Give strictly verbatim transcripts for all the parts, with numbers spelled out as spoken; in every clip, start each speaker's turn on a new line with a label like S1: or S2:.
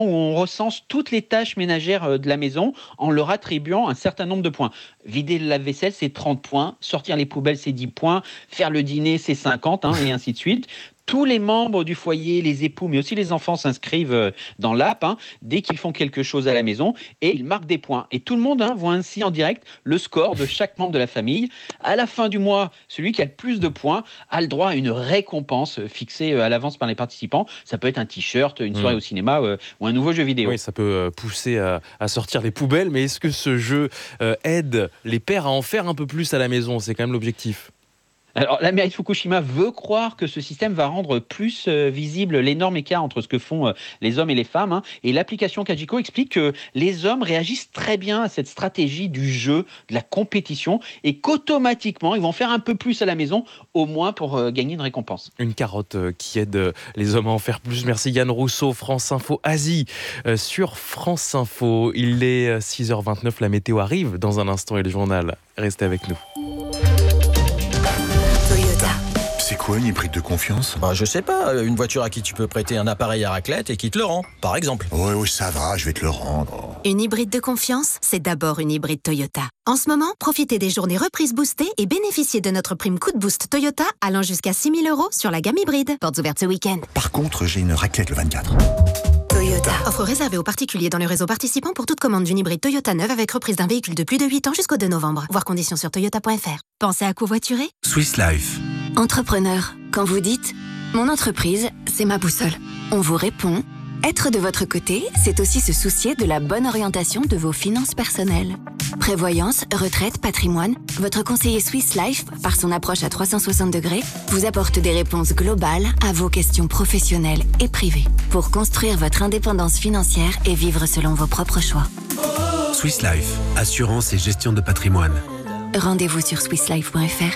S1: où on recense toutes les tâches ménagères de la maison en leur attribuant un certain nombre de points. Vider le lave-vaisselle, c'est trente points. Sortir les poubelles, c'est dix points. Faire le dîner, c'est cinquante, hein, et ainsi de suite. Tous les membres du foyer, les époux, mais aussi les enfants s'inscrivent dans l'app hein, dès qu'ils font quelque chose à la maison et ils marquent des points. Et tout le monde hein, voit ainsi en direct le score de chaque membre de la famille. À la fin du mois, celui qui a le plus de points a le droit à une récompense fixée à l'avance par les participants. Ça peut être un t-shirt, une soirée mmh. au cinéma euh, ou un nouveau jeu vidéo.
S2: Oui, ça peut pousser à, à sortir les poubelles, mais est-ce que ce jeu euh, aide les pères à en faire un peu plus à la maison ? C'est quand même l'objectif.
S1: Alors, la mairie de Fukushima veut croire que ce système va rendre plus euh, visible l'énorme écart entre ce que font euh, les hommes et les femmes. Hein. Et l'application Kajiko explique que les hommes réagissent très bien à cette stratégie du jeu, de la compétition, et qu'automatiquement, ils vont faire un peu plus à la maison, au moins pour euh, gagner une récompense.
S2: Une carotte euh, qui aide euh, les hommes à en faire plus. Merci Yann Rousseau, France Info Asie euh, sur France Info. Il est six heures vingt-neuf, la météo arrive dans un instant et le journal. Restez avec nous.
S3: C'est quoi une hybride de confiance ?
S4: Bah, je sais pas, une voiture à qui tu peux prêter un appareil à raclette et qui te le rend, par exemple.
S3: Oui, oui, ça va, je vais te le rendre.
S5: Une hybride de confiance, c'est d'abord une hybride Toyota. En ce moment, profitez des journées reprises boostées et bénéficiez de notre prime coup de boost Toyota allant jusqu'à six mille euros sur la gamme hybride. Portes ouvertes ce week-end.
S3: Par contre, j'ai une raclette le vingt-quatre.
S5: Toyota. Offre réservée aux particuliers dans le réseau participant pour toute commande d'une hybride Toyota neuve avec reprise d'un véhicule de plus de huit ans jusqu'au deux novembre. Voir conditions sur toyota point f r. Pensez à covoiturer ?
S3: Swiss Life.
S6: Entrepreneur, quand vous dites « Mon entreprise, c'est ma boussole », on vous répond « Être de votre côté, c'est aussi se soucier de la bonne orientation de vos finances personnelles. » Prévoyance, retraite, patrimoine, votre conseiller Swiss Life, par son approche à trois cent soixante degrés, vous apporte des réponses globales à vos questions professionnelles et privées pour construire votre indépendance financière et vivre selon vos propres choix.
S7: Swiss Life, assurance et gestion de patrimoine.
S6: Rendez-vous sur swiss life point f r.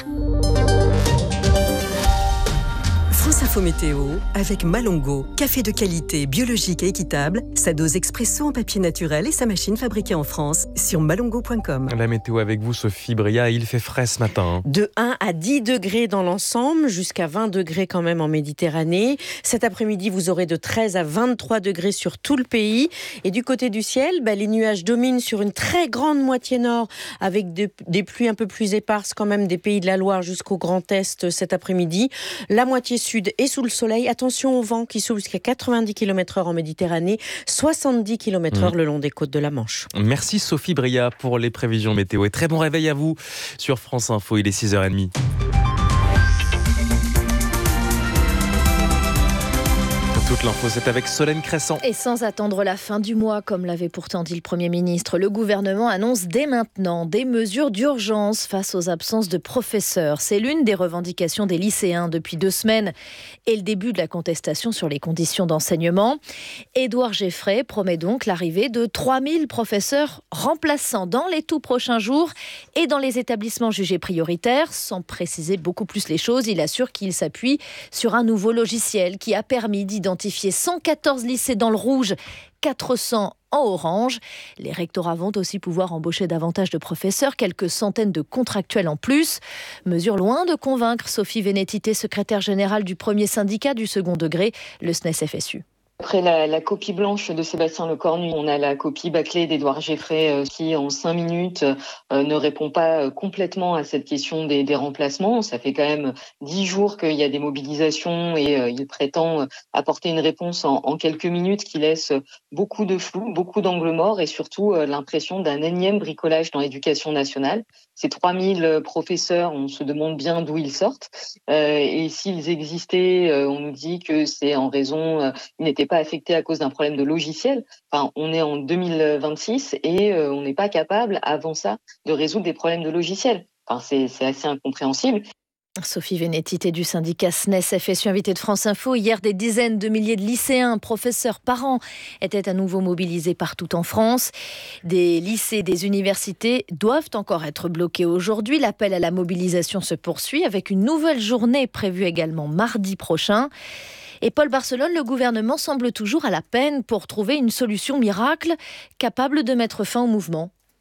S8: France Info Météo avec Malongo, café de qualité, biologique et équitable, sa dose expresso en papier naturel et sa machine fabriquée en France sur malongo point com.
S2: La météo avec vous, Sophie Bria, il fait frais ce matin.
S9: De un à dix degrés dans l'ensemble, jusqu'à vingt degrés quand même en Méditerranée. Cet après-midi, vous aurez de treize à vingt-trois degrés sur tout le pays. Et du côté du ciel, bah, les nuages dominent sur une très grande moitié nord, avec de, des pluies un peu plus éparses quand même des pays de la Loire jusqu'au Grand Est cet après-midi. La moitié sud et sous le soleil. Attention au vent qui souffle jusqu'à quatre-vingt-dix kilomètres heure en Méditerranée, soixante-dix kilomètres heure mmh. le long des côtes de la Manche.
S2: Merci Sophie Bria pour les prévisions météo et très bon réveil à vous sur France Info, il est six heures trente. Toute l'info, c'est avec Solène Crescent.
S10: Et sans attendre la fin du mois, comme l'avait pourtant dit le Premier ministre, le gouvernement annonce dès maintenant des mesures d'urgence face aux absences de professeurs. C'est l'une des revendications des lycéens depuis deux semaines et le début de la contestation sur les conditions d'enseignement. Édouard Geffray promet donc l'arrivée de trois mille professeurs remplaçants dans les tout prochains jours et dans les établissements jugés prioritaires. Sans préciser beaucoup plus les choses, il assure qu'il s'appuie sur un nouveau logiciel qui a permis d'identifier cent quatorze lycées dans le rouge, quatre cents en orange. Les rectorats vont aussi pouvoir embaucher davantage de professeurs, quelques centaines de contractuels en plus. Mesure loin de convaincre Sophie Vénétité, secrétaire générale du premier syndicat du second degré, le S N E S F S U.
S11: Après la, la copie blanche de Sébastien Lecornu, on a la copie bâclée d'Édouard Geffray euh, qui, en cinq minutes, euh, ne répond pas euh, complètement à cette question des, des remplacements. Ça fait quand même dix jours qu'il y a des mobilisations et euh, il prétend euh, apporter une réponse en, en quelques minutes qui laisse beaucoup de flou, beaucoup d'angles morts et surtout euh, l'impression d'un énième bricolage dans l'éducation nationale. Ces trois mille professeurs, on se demande bien d'où ils sortent. Euh, et s'ils existaient, euh, on nous dit que c'est en raison, euh, ils n'étaient pas affectés à cause d'un problème de logiciel. Enfin, on est en deux mille vingt-six et euh, on n'est pas capable, avant ça, de résoudre des problèmes de logiciel. Enfin, c'est, c'est assez incompréhensible.
S10: Sophie Vénétité du syndicat S N E S F S U, invitée de France Info. Hier, des dizaines de milliers de lycéens, professeurs, parents étaient à nouveau mobilisés partout en France. Des lycées, des universités doivent encore être bloqués aujourd'hui. L'appel à la mobilisation se poursuit avec une nouvelle journée prévue également mardi prochain. Et Paul Barcelone, le gouvernement semble toujours à la peine pour trouver une solution miracle capable de mettre fin au mouvement.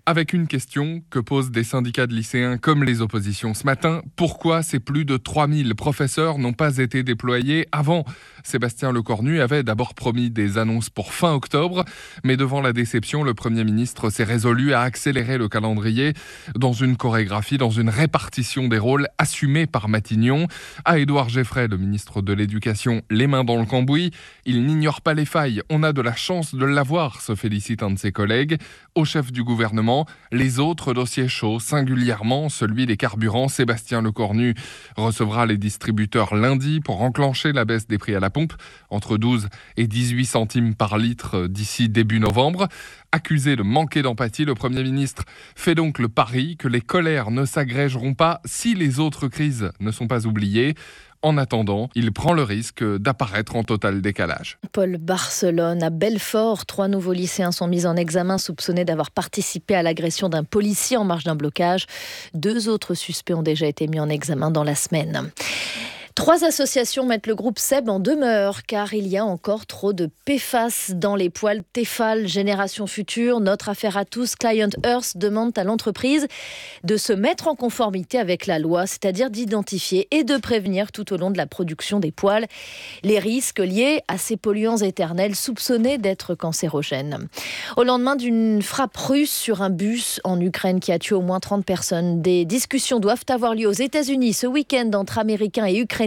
S12: Avec une question que posent des syndicats de lycéens comme les oppositions ce matin, pourquoi ces plus de trois mille professeurs n'ont pas été déployés avant ? Sébastien Lecornu avait d'abord promis des annonces pour fin octobre, mais devant la déception, le Premier ministre s'est résolu à accélérer le calendrier dans une chorégraphie, dans une répartition des rôles assumée par Matignon. À Édouard Geffray, le ministre de l'Éducation, les mains dans le cambouis, il n'ignore pas les failles. On a de la chance de l'avoir, se félicite un de ses collègues. Au chef du gouvernement, les autres dossiers chauds, singulièrement celui des carburants. Sébastien Lecornu recevra les distributeurs lundi pour enclencher la baisse des prix à la pompe, entre douze et dix-huit centimes par litre d'ici début novembre. Accusé de manquer d'empathie, le Premier ministre fait donc le pari que les colères ne s'agrégeront pas si les autres crises ne sont pas oubliées. En attendant, il prend le risque d'apparaître en total décalage.
S10: Paul, Barcelone, à Belfort, trois nouveaux lycéens sont mis en examen soupçonnés d'avoir participé à l'agression d'un policier en marge d'un blocage. Deux autres suspects ont déjà été mis en examen dans la semaine. Trois associations mettent le groupe Seb en demeure car il y a encore trop de P F A S dans les poêles Tefal. Génération Future, Notre Affaire à tous, Client Earth demandent à l'entreprise de se mettre en conformité avec la loi, c'est-à-dire d'identifier et de prévenir tout au long de la production des poêles les risques liés à ces polluants éternels soupçonnés d'être cancérogènes. Au lendemain d'une frappe russe sur un bus en Ukraine qui a tué au moins trente personnes, des discussions doivent avoir lieu aux États-Unis ce week-end entre Américains et Ukrainiens,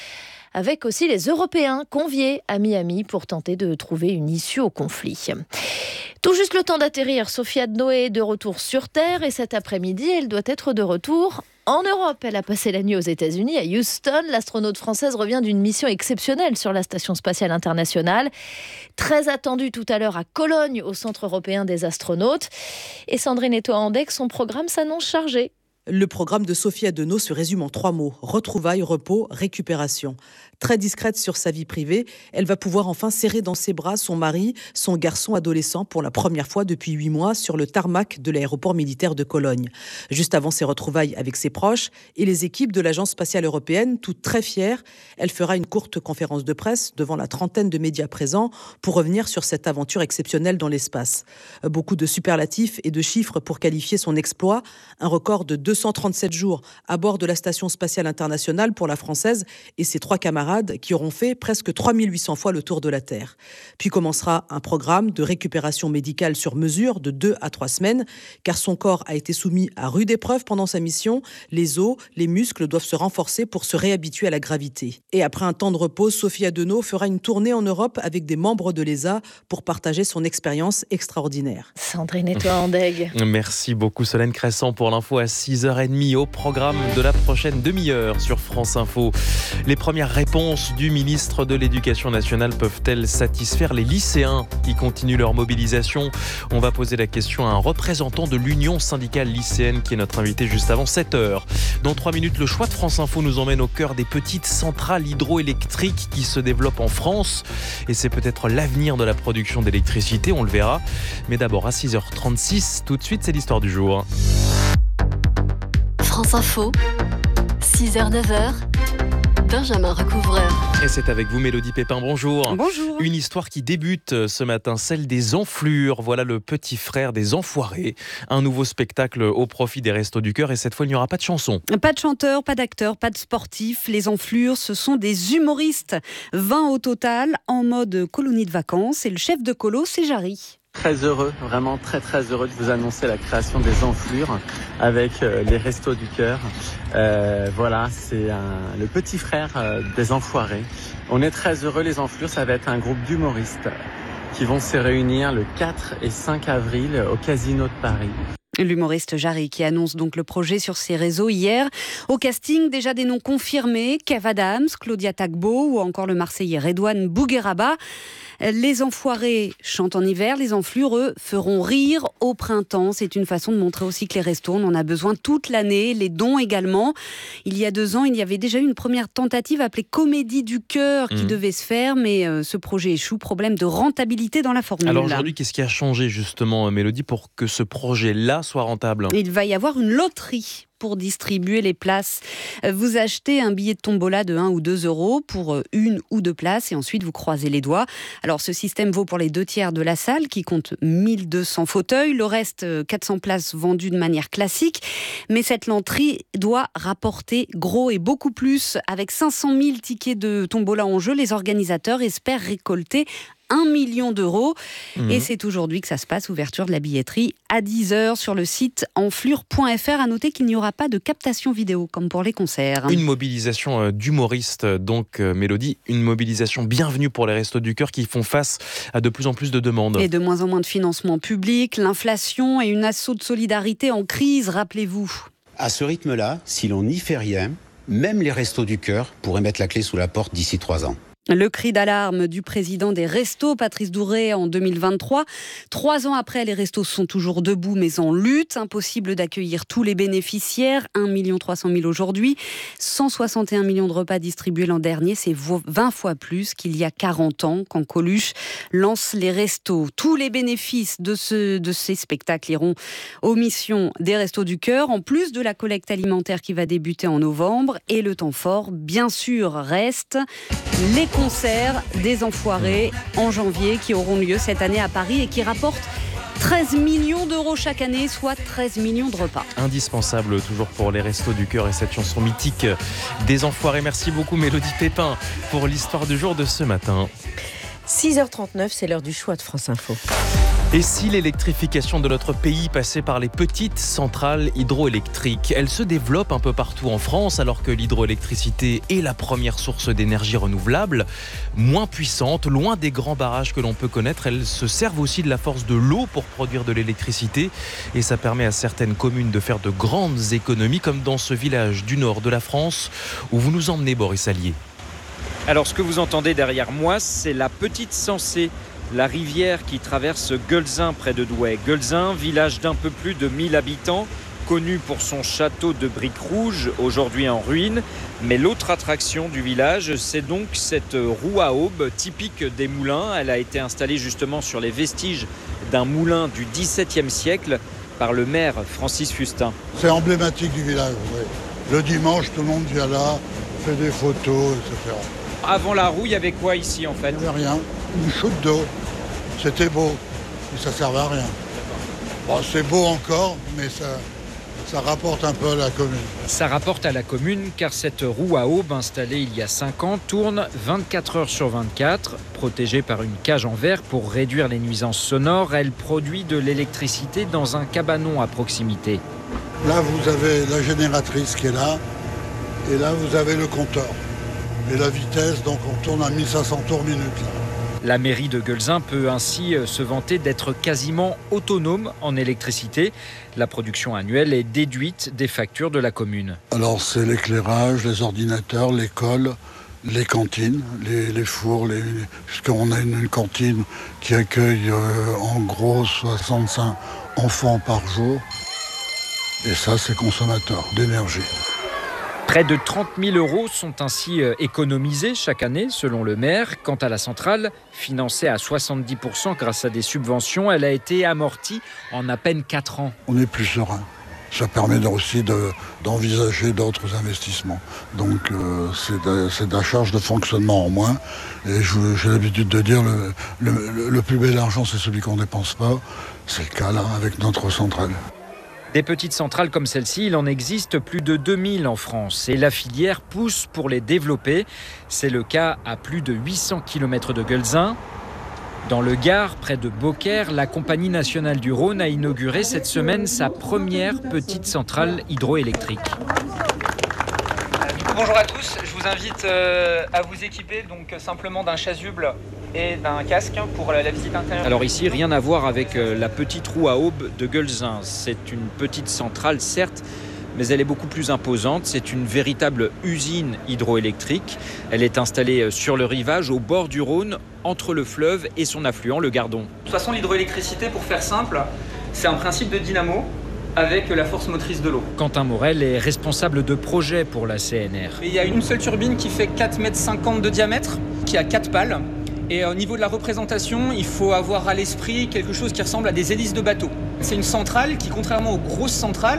S10: avec aussi les Européens conviés à Miami pour tenter de trouver une issue au conflit. Tout juste le temps d'atterrir, Sophie Adnoé est de retour sur Terre et cet après-midi, elle doit être de retour en Europe. Elle a passé la nuit aux États-Unis, à Houston. L'astronaute française revient d'une mission exceptionnelle sur la Station spatiale internationale. Très attendue tout à l'heure à Cologne, au Centre européen des astronautes. Et Sandrine Etoa-Andec, son programme s'annonce chargé.
S13: Le programme de Sophie Adeno se résume en trois mots. Retrouvailles, repos, récupération. Très discrète sur sa vie privée, elle va pouvoir enfin serrer dans ses bras son mari, son garçon adolescent, pour la première fois depuis huit mois sur le tarmac de l'aéroport militaire de Cologne. Juste avant ses retrouvailles avec ses proches et les équipes de l'Agence spatiale européenne, toutes très fières, elle fera une courte conférence de presse devant la trentaine de médias présents pour revenir sur cette aventure exceptionnelle dans l'espace. Beaucoup de superlatifs et de chiffres pour qualifier son exploit. Un record de deux cent trente-sept jours à bord de la Station spatiale internationale pour la Française et ses trois camarades qui auront fait presque trois mille huit cents fois le tour de la Terre. Puis commencera un programme de récupération médicale sur mesure de deux à trois semaines, car son corps a été soumis à rude épreuve pendant sa mission. Les os, les muscles doivent se renforcer pour se réhabituer à la gravité. Et après un temps de repos, Sophie Adeno fera une tournée en Europe avec des membres de l'E S A pour partager son expérience extraordinaire.
S10: Sandrine Etoa-Andec.
S2: Merci beaucoup Solène Crescent pour l'info à six heures trente au programme de la prochaine demi-heure sur France Info. Les premières réponses du ministre de l'Éducation nationale peuvent-elles satisfaire les lycéens qui continuent leur mobilisation ? On va poser la question à un représentant de l'Union syndicale lycéenne qui est notre invité juste avant sept heures. Dans trois minutes, le choix de France Info nous emmène au cœur des petites centrales hydroélectriques qui se développent en France. Et c'est peut-être l'avenir de la production d'électricité, on le verra. Mais d'abord à six heures trente-six, tout de suite c'est l'histoire du jour.
S6: France Info, six heures neuf heures. Benjamin Recouvreur.
S2: Et c'est avec vous Mélodie Pépin, bonjour.
S14: Bonjour.
S2: Une histoire qui débute ce matin, celle des enflures. Voilà le petit frère des enfoirés. Un nouveau spectacle au profit des Restos du Cœur et cette fois il n'y aura pas de chanson.
S14: Pas de chanteurs, pas d'acteurs, pas de sportifs. Les enflures, ce sont des humoristes. vingt au total, en mode colonie de vacances. Et le chef de colo, c'est Jarry.
S15: Très heureux, vraiment très très heureux de vous annoncer la création des Enflures avec euh, les Restos du Cœur. Euh, voilà, c'est un, le petit frère euh, des Enfoirés. On est très heureux, les Enflures, ça va être un groupe d'humoristes qui vont se réunir le quatre et cinq avril au Casino de Paris.
S14: L'humoriste Jarry qui annonce donc le projet sur ses réseaux hier. Au casting, déjà des noms confirmés, Kev Adams, Claudia Tagbo ou encore le Marseillais Redouane Bougueraba. Les enfoirés chantent en hiver, les enflures, eux, feront rire au printemps. C'est une façon de montrer aussi que les restos, on en a besoin toute l'année, les dons également. Il y a deux ans, il y avait déjà eu une première tentative appelée Comédie du Cœur qui mmh. devait se faire, mais euh, ce projet échoue, problème de rentabilité dans la formule.
S2: Alors aujourd'hui, qu'est-ce qui a changé justement, Mélodie, pour que ce projet-là soit rentable ?
S14: Il va y avoir une loterie. pour distribuer les places. Vous achetez un billet de tombola de un ou deux euros pour une ou deux places et ensuite vous croisez les doigts. Alors ce système vaut pour les deux tiers de la salle qui compte mille deux cents fauteuils. Le reste, quatre cents places vendues de manière classique. Mais cette loterie doit rapporter gros et beaucoup plus. Avec cinq cent mille tickets de tombola en jeu, les organisateurs espèrent récolter un million d'euros. Mmh. Et c'est aujourd'hui que ça se passe, ouverture de la billetterie à dix heures sur le site enflure point f r. À noter qu'il n'y aura pas de captation vidéo comme pour les concerts.
S2: Une mobilisation d'humoristes, donc Mélodie, une mobilisation bienvenue pour les Restos du Cœur qui font face à de plus en plus de demandes.
S14: Et de moins en moins de financement public, l'inflation et une assaut de solidarité en crise, rappelez-vous.
S16: À ce rythme-là, si l'on n'y fait rien, même les Restos du Cœur pourraient mettre la clé sous la porte d'ici trois ans.
S14: Le cri d'alarme du président des Restos, Patrice Dourré, en deux mille vingt-trois. Trois ans après, les Restos sont toujours debout, mais en lutte. Impossible d'accueillir tous les bénéficiaires. un million trois cent mille aujourd'hui. cent soixante et un millions de repas distribués l'an dernier. C'est vingt fois plus qu'il y a quarante ans, quand Coluche lance les Restos. Tous les bénéfices de, ce, de ces spectacles iront aux missions des Restos du Cœur, en plus de la collecte alimentaire qui va débuter en novembre. Et le temps fort, bien sûr, reste les concerts des Enfoirés en janvier qui auront lieu cette année à Paris et qui rapportent treize millions d'euros chaque année, soit treize millions de repas.
S2: Indispensable toujours pour les Restos du Cœur et cette chanson mythique des Enfoirés. Merci beaucoup Mélodie Pépin pour l'histoire du jour de ce matin.
S9: six heures trente-neuf, c'est l'heure du choix de France Info.
S2: Et si l'électrification de notre pays passait par les petites centrales hydroélectriques? Elle se développe un peu partout en France, alors que l'hydroélectricité est la première source d'énergie renouvelable. Moins puissante, loin des grands barrages que l'on peut connaître, elles se servent aussi de la force de l'eau pour produire de l'électricité. Et ça permet à certaines communes de faire de grandes économies, comme dans ce village du nord de la France, où vous nous emmenez, Boris Allier.
S17: Alors ce que vous entendez derrière moi, c'est la Petite Sensée, la rivière qui traverse Guelzin près de Douai. Guelzin, village d'un peu plus de mille habitants, connu pour son château de briques rouges, aujourd'hui en ruine. Mais l'autre attraction du village, c'est donc cette roue à aube typique des moulins. Elle a été installée justement sur les vestiges d'un moulin du dix-septième siècle par le maire Francis Fustin.
S18: C'est emblématique du village, oui. Le dimanche, tout le monde vient là, fait des photos, et cetera.
S17: Avant la roue, il y avait quoi ici en fait?
S18: Il n'y avait rien, une chute d'eau. C'était beau, mais ça ne servait à rien. Bon, c'est beau encore, mais ça, ça rapporte un peu à la commune.
S17: Ça rapporte à la commune car cette roue à aube installée il y a cinq ans tourne vingt-quatre heures sur vingt-quatre. Protégée par une cage en verre pour réduire les nuisances sonores, elle produit de l'électricité dans un cabanon à proximité.
S18: Là, vous avez la génératrice qui est là, et là, vous avez le compteur. Et la vitesse, donc on tourne à mille cinq cents tours minute. Là.
S17: La mairie de Guelzin peut ainsi se vanter d'être quasiment autonome en électricité. La production annuelle est déduite des factures de la commune.
S18: Alors c'est l'éclairage, les ordinateurs, l'école, les cantines, les, les fours, les... puisqu'on a une, une cantine qui accueille euh, en gros soixante-cinq enfants par jour. Et ça, c'est consommateur d'énergie.
S17: Près de trente mille euros sont ainsi économisés chaque année, selon le maire. Quant à la centrale, financée à soixante-dix pour cent grâce à des subventions, elle a été amortie en à peine quatre ans.
S18: On est plus serein. Ça permet aussi de, d'envisager d'autres investissements. Donc euh, c'est, de, c'est de la charge de fonctionnement en moins. Et je, j'ai l'habitude de dire le, le, le plus bel argent, c'est celui qu'on ne dépense pas. C'est le cas là avec notre centrale.
S17: Des petites centrales comme celle-ci, il en existe plus de deux mille en France et la filière pousse pour les développer. C'est le cas à plus de huit cents kilomètres de Guelzin. Dans le Gard, près de Beaucaire, la Compagnie nationale du Rhône a inauguré cette semaine sa première petite centrale hydroélectrique.
S19: Bonjour à tous, je vous invite euh, à vous équiper donc simplement d'un chasuble et d'un casque pour la, la visite intérieure.
S17: Alors ici, rien à voir avec euh, la petite roue à aube de Guelzin. C'est une petite centrale, certes, mais elle est beaucoup plus imposante. C'est une véritable usine hydroélectrique. Elle est installée sur le rivage, au bord du Rhône, entre le fleuve et son affluent, le Gardon.
S19: De toute façon, l'hydroélectricité, pour faire simple, c'est un principe de dynamo avec la force motrice de l'eau.
S17: Quentin Morel est responsable de projet pour la C N R.
S19: Et il y a une seule turbine qui fait quatre mètres cinquante de diamètre, qui a quatre pales. Et au niveau de la représentation, il faut avoir à l'esprit quelque chose qui ressemble à des hélices de bateau. C'est une centrale qui, contrairement aux grosses centrales,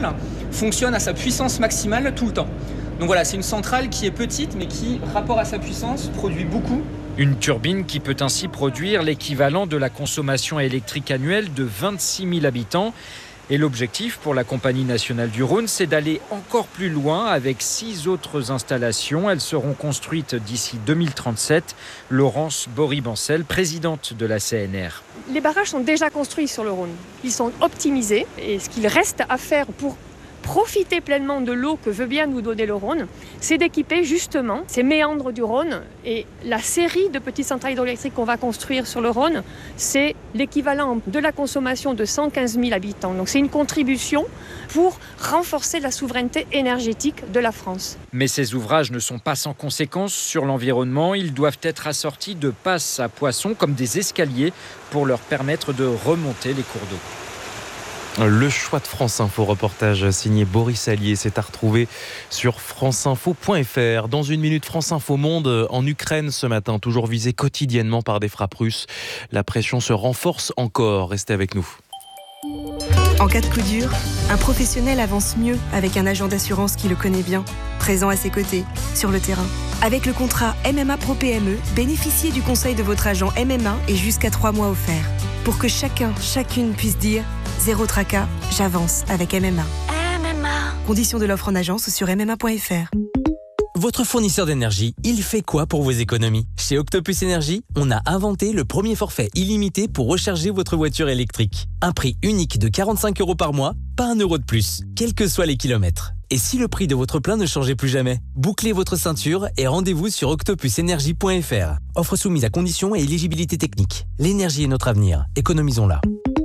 S19: fonctionne à sa puissance maximale tout le temps. Donc voilà, c'est une centrale qui est petite, mais qui, rapport à sa puissance, produit beaucoup.
S17: Une turbine qui peut ainsi produire l'équivalent de la consommation électrique annuelle de vingt-six mille habitants. Et l'objectif pour la Compagnie nationale du Rhône, c'est d'aller encore plus loin avec six autres installations. Elles seront construites d'ici deux mille trente-sept. Laurence Bory-Bancel, présidente de la C N R.
S20: Les barrages sont déjà construits sur le Rhône. Ils sont optimisés. Et ce qu'il reste à faire pour profiter pleinement de l'eau que veut bien nous donner le Rhône, c'est d'équiper justement ces méandres du Rhône. Et la série de petites centrales hydroélectriques qu'on va construire sur le Rhône, c'est l'équivalent de la consommation de cent quinze mille habitants. Donc c'est une contribution pour renforcer la souveraineté énergétique de la France.
S17: Mais ces ouvrages ne sont pas sans conséquences sur l'environnement. Ils doivent être assortis de passes à poissons comme des escaliers pour leur permettre de remonter les cours d'eau.
S2: Le choix de France Info, reportage signé Boris Allier, c'est à retrouver sur franceinfo point f r. Dans une minute, France Info Monde en Ukraine ce matin, toujours visé quotidiennement par des frappes russes. La pression se renforce encore. Restez avec nous.
S21: En cas de coup dur, un professionnel avance mieux avec un agent d'assurance qui le connaît bien, présent à ses côtés, sur le terrain. Avec le contrat M M A Pro P M E, bénéficiez du conseil de votre agent M M A et jusqu'à trois mois offerts. Pour que chacun, chacune puisse dire « Zéro tracas, j'avance avec M M A ». M M A. Conditions de l'offre en agence sur m m a point f r.
S22: Votre fournisseur d'énergie, il fait quoi pour vos économies ? Chez Octopus Énergie, on a inventé le premier forfait illimité pour recharger votre voiture électrique. Un prix unique de quarante-cinq euros par mois, pas un euro de plus, quels que soient les kilomètres. Et si le prix de votre plein ne changeait plus jamais ? Bouclez votre ceinture et rendez-vous sur octopus énergie point f r. Offre soumise à conditions et éligibilité technique. L'énergie est notre avenir, économisons-la.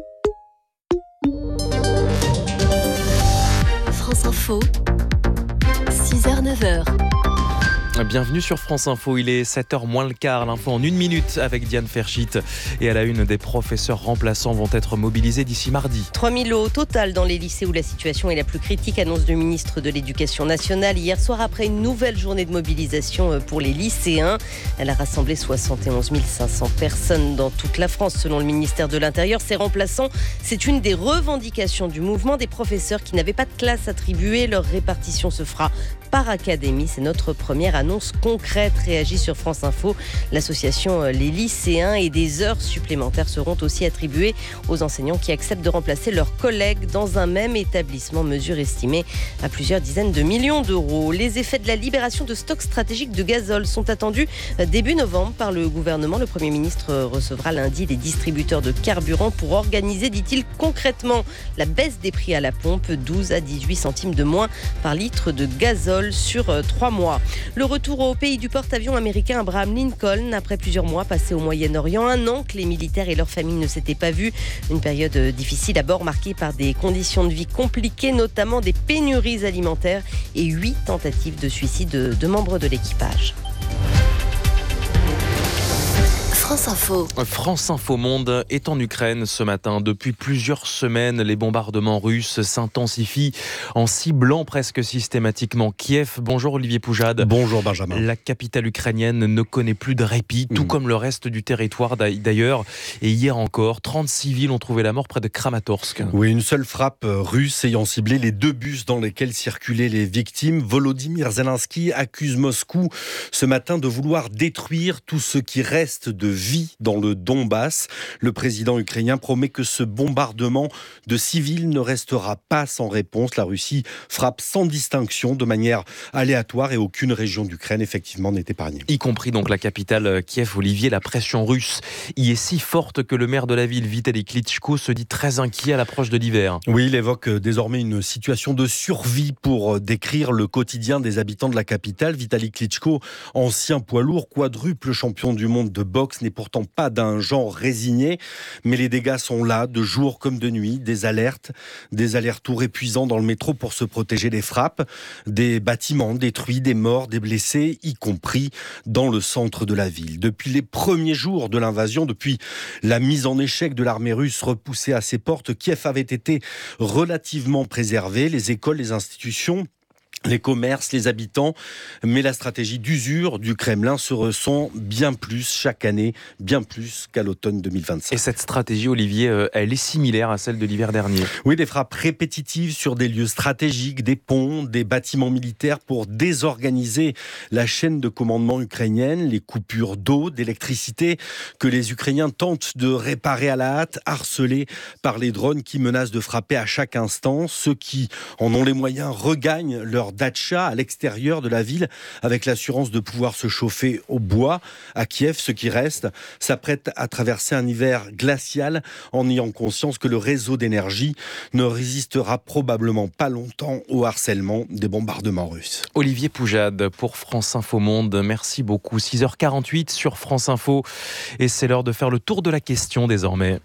S23: France Info, six heures neuf heures.
S2: Bienvenue sur France Info, il est sept heures moins le quart, l'info en une minute avec Diane Ferchit. Et à la une, des professeurs remplaçants vont être mobilisés d'ici mardi.
S24: trois mille au total dans les lycées où la situation est la plus critique, annonce du ministre de l'Éducation nationale hier soir après une nouvelle journée de mobilisation pour les lycéens. Elle a rassemblé soixante et onze mille cinq cents personnes dans toute la France selon le ministère de l'Intérieur. Ces remplaçants, c'est une des revendications du mouvement des professeurs qui n'avaient pas de classe attribuée. Leur répartition se fera par académie. C'est notre première annonce concrète, réagit sur France Info. L'association Les Lycéens et des heures supplémentaires seront aussi attribuées aux enseignants qui acceptent de remplacer leurs collègues dans un même établissement, mesure estimée à plusieurs dizaines de millions d'euros. Les effets de la libération de stocks stratégiques de gazole sont attendus début novembre par le gouvernement. Le Premier ministre recevra lundi les distributeurs de carburant pour organiser, dit-il, concrètement la baisse des prix à la pompe, douze à dix-huit centimes de moins par litre de gazole sur trois mois. Le retour au pays du porte-avions américain Abraham Lincoln, après plusieurs mois passés au Moyen-Orient, un an que les militaires et leurs familles ne s'étaient pas vus. Une période difficile à bord marquée par des conditions de vie compliquées, notamment des pénuries alimentaires et huit tentatives de suicide de, de membres de l'équipage.
S23: France Info.
S2: France Info Monde est en Ukraine ce matin. Depuis plusieurs semaines, les bombardements russes s'intensifient en ciblant presque systématiquement Kiev. Bonjour Olivier Poujade.
S25: Bonjour Benjamin.
S2: La capitale ukrainienne ne connaît plus de répit, tout mmh. comme le reste du territoire d'ailleurs. Et hier encore, trente civils ont trouvé la mort près de Kramatorsk.
S25: Oui, une seule frappe russe ayant ciblé les deux bus dans lesquels circulaient les victimes. Volodymyr Zelensky accuse Moscou ce matin de vouloir détruire tout ce qui reste de vie dans le Donbass. Le président ukrainien promet que ce bombardement de civils ne restera pas sans réponse. La Russie frappe sans distinction, de manière aléatoire, et aucune région d'Ukraine effectivement n'est épargnée.
S2: Y compris donc la capitale Kiev. Olivier, la pression russe y est si forte que le maire de la ville, Vitaly Klitschko, se dit très inquiet à l'approche de l'hiver.
S25: Oui, il évoque désormais une situation de survie pour décrire le quotidien des habitants de la capitale. Vitaly Klitschko, ancien poids lourd, quadruple champion du monde de boxe, n'est pourtant pas d'un genre résigné, mais les dégâts sont là, de jour comme de nuit, des alertes, des allers-retours épuisants dans le métro pour se protéger des frappes, des bâtiments détruits, des morts, des blessés, y compris dans le centre de la ville. Depuis les premiers jours de l'invasion, depuis la mise en échec de l'armée russe repoussée à ses portes, Kiev avait été relativement préservé. Les écoles, les institutions les commerces, les habitants, mais la stratégie d'usure du Kremlin se ressent bien plus chaque année, bien plus qu'à l'automne deux mille vingt-cinq.
S2: Et cette stratégie, Olivier, elle est similaire à celle de l'hiver dernier.
S25: Oui, des frappes répétitives sur des lieux stratégiques, des ponts, des bâtiments militaires pour désorganiser la chaîne de commandement ukrainienne, les coupures d'eau, d'électricité que les Ukrainiens tentent de réparer à la hâte, harcelés par les drones qui menacent de frapper à chaque instant. Ceux qui en ont les moyens regagnent leur datcha à l'extérieur de la ville avec l'assurance de pouvoir se chauffer au bois. À Kiev, ceux qui restent s'apprêtent à traverser un hiver glacial en ayant conscience que le réseau d'énergie ne résistera probablement pas longtemps au harcèlement des bombardements russes.
S2: Olivier Poujade pour France Info Monde, merci beaucoup. six heures quarante-huit sur France Info et c'est l'heure de faire le tour de la question désormais.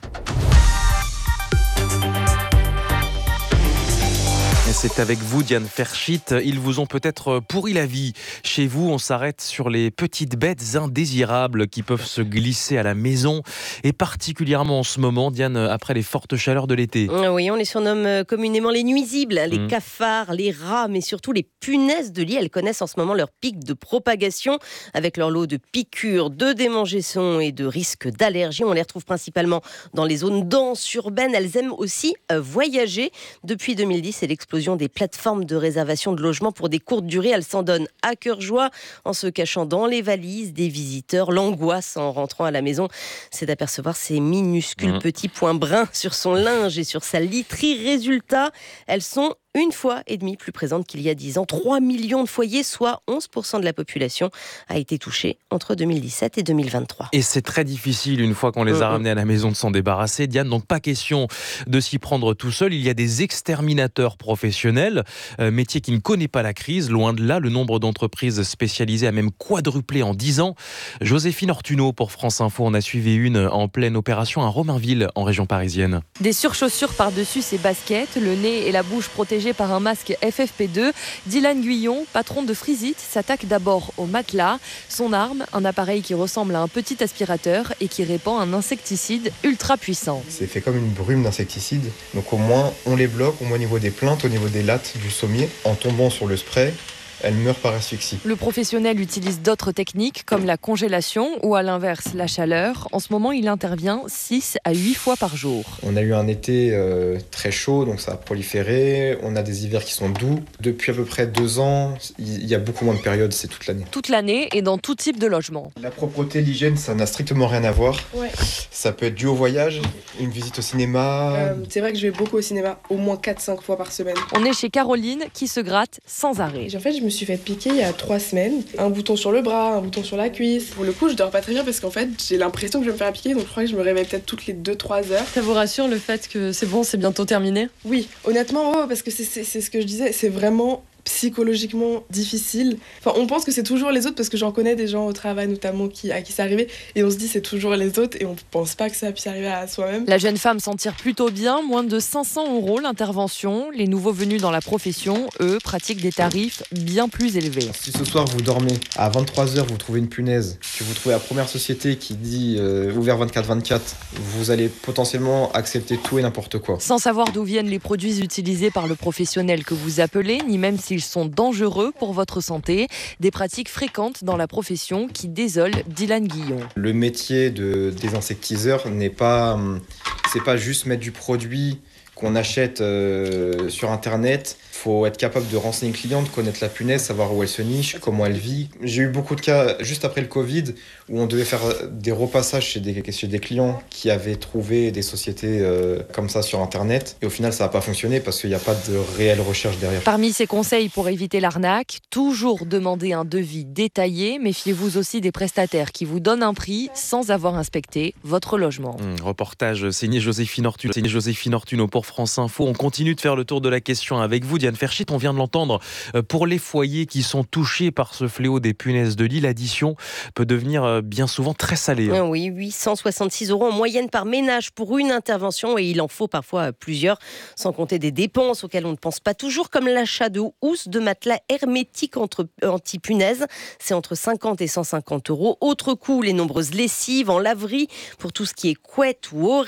S2: C'est avec vous, Diane Ferschit. Ils vous ont peut-être pourri la vie. Chez vous, on s'arrête sur les petites bêtes indésirables qui peuvent se glisser à la maison. Et particulièrement en ce moment, Diane, après les fortes chaleurs de l'été.
S24: Oui, on les surnomme communément les nuisibles, les
S2: mmh.
S24: cafards, les rats, mais surtout les punaises de lit. Elles connaissent en ce moment leur pic de propagation avec leur lot de piqûres, de démangeaisons et de risques d'allergie. On les retrouve principalement dans les zones denses, urbaines. Elles aiment aussi voyager. Depuis deux mille dix, c'est l'explosion des plateformes de réservation de logements pour des courtes durées. Elles s'en donnent à cœur joie en se cachant dans les valises des visiteurs. L'angoisse en rentrant à la maison, c'est d'apercevoir ces minuscules mmh. petits points bruns sur son linge et sur sa literie. Résultat, elles sont une fois et demie plus présente qu'il y a dix ans. trois millions de foyers, soit onze pour cent de la population, a été touchée entre deux mille dix-sept et deux mille vingt-trois.
S2: Et c'est très difficile, une fois qu'on les a mmh. ramenés à la maison, de s'en débarrasser. Diane, donc pas question de s'y prendre tout seul. Il y a des exterminateurs professionnels, euh, métier qui ne connaît pas la crise. Loin de là, le nombre d'entreprises spécialisées a même quadruplé en dix ans. Joséphine Ortuno pour France Info en a suivi une en pleine opération à Romainville, en région parisienne.
S1: Des surchaussures par-dessus ses baskets, le nez et la bouche protégés par un masque F F P deux, Dylan Guyon, patron de Frisit, s'attaque d'abord au matelas. Son arme, un appareil qui ressemble à un petit aspirateur et qui répand un insecticide ultra puissant.
S3: C'est fait comme une brume d'insecticide. Donc au moins, on les bloque, au moins au niveau des plaintes, au niveau des lattes du sommier. En tombant sur le spray, elle meurt par asphyxie.
S1: Le professionnel utilise d'autres techniques comme la congélation ou à l'inverse la chaleur. En ce moment, il intervient six à huit fois par jour.
S3: On a eu un été euh, très chaud, donc ça a proliféré. On a des hivers qui sont doux. Depuis à peu près deux ans, il y a beaucoup moins de périodes, c'est toute l'année.
S1: Toute l'année et dans tout type de logement.
S3: La propreté, l'hygiène, ça n'a strictement rien à voir.
S4: Ouais.
S3: Ça peut être dû au voyage, une visite au cinéma.
S4: Euh, c'est vrai que je vais beaucoup au cinéma, au moins quatre à cinq fois par semaine.
S1: On est chez Caroline qui se gratte sans arrêt.
S4: Et en fait, je me Je me suis fait piquer il y a trois semaines. Un bouton sur le bras, un bouton sur la cuisse. Pour le coup, je dors pas très bien parce qu'en fait, j'ai l'impression que je vais me faire piquer. Donc je crois que je me réveille peut-être toutes les deux trois heures.
S1: Ça vous rassure le fait que c'est bon, c'est bientôt terminé ?
S4: Oui, honnêtement, ouais, parce que c'est, c'est, c'est ce que je disais. C'est vraiment psychologiquement difficile. Enfin, on pense que c'est toujours les autres parce que j'en connais des gens au travail notamment qui, à qui c'est arrivé et on se dit c'est toujours les autres et on pense pas que ça puisse arriver à soi-même.
S1: La jeune femme s'en tire plutôt bien, moins de cinq cents euros l'intervention. Les nouveaux venus dans la profession, eux, pratiquent des tarifs bien plus élevés.
S3: Si ce soir vous dormez, à vingt-trois heures vous trouvez une punaise, que vous trouvez la première société qui dit euh, ouvert vingt-quatre vingt-quatre, vous allez potentiellement accepter tout et n'importe quoi.
S1: Sans savoir d'où viennent les produits utilisés par le professionnel que vous appelez, ni même si Ils sont dangereux pour votre santé. Des pratiques fréquentes dans la profession qui désolent Dylan Guyon.
S3: Le métier de désinsectiseur n'est pas, c'est pas juste mettre du produit qu'on achète euh, sur internet. Il faut être capable de renseigner le client, de connaître la punaise, savoir où elle se niche, comment elle vit. J'ai eu beaucoup de cas juste après le Covid où on devait faire des repassages chez des, chez des clients qui avaient trouvé des sociétés euh, comme ça sur internet. Et au final, ça n'a pas fonctionné parce qu'il n'y a pas de réelle recherche derrière.
S1: Parmi ces conseils pour éviter l'arnaque, toujours demander un devis détaillé. Méfiez-vous aussi des prestataires qui vous donnent un prix sans avoir inspecté votre logement.
S2: Mmh, reportage signé Joséphine Ortuno. Signé Joséphine Ortuno pour France Info. On continue de faire le tour de la question avec vous, Diane Ferschit. On vient de l'entendre. Pour les foyers qui sont touchés par ce fléau des punaises de lit, l'addition peut devenir bien souvent très salée.
S24: Oui, huit cent soixante-six euros en moyenne par ménage pour une intervention et il en faut parfois plusieurs, sans compter des dépenses auxquelles on ne pense pas toujours, comme l'achat de housses, de matelas hermétiques entre, anti-punaises. C'est entre cinquante et cent cinquante euros. Autre coût, les nombreuses lessives en laverie pour tout ce qui est couette ou oreiller.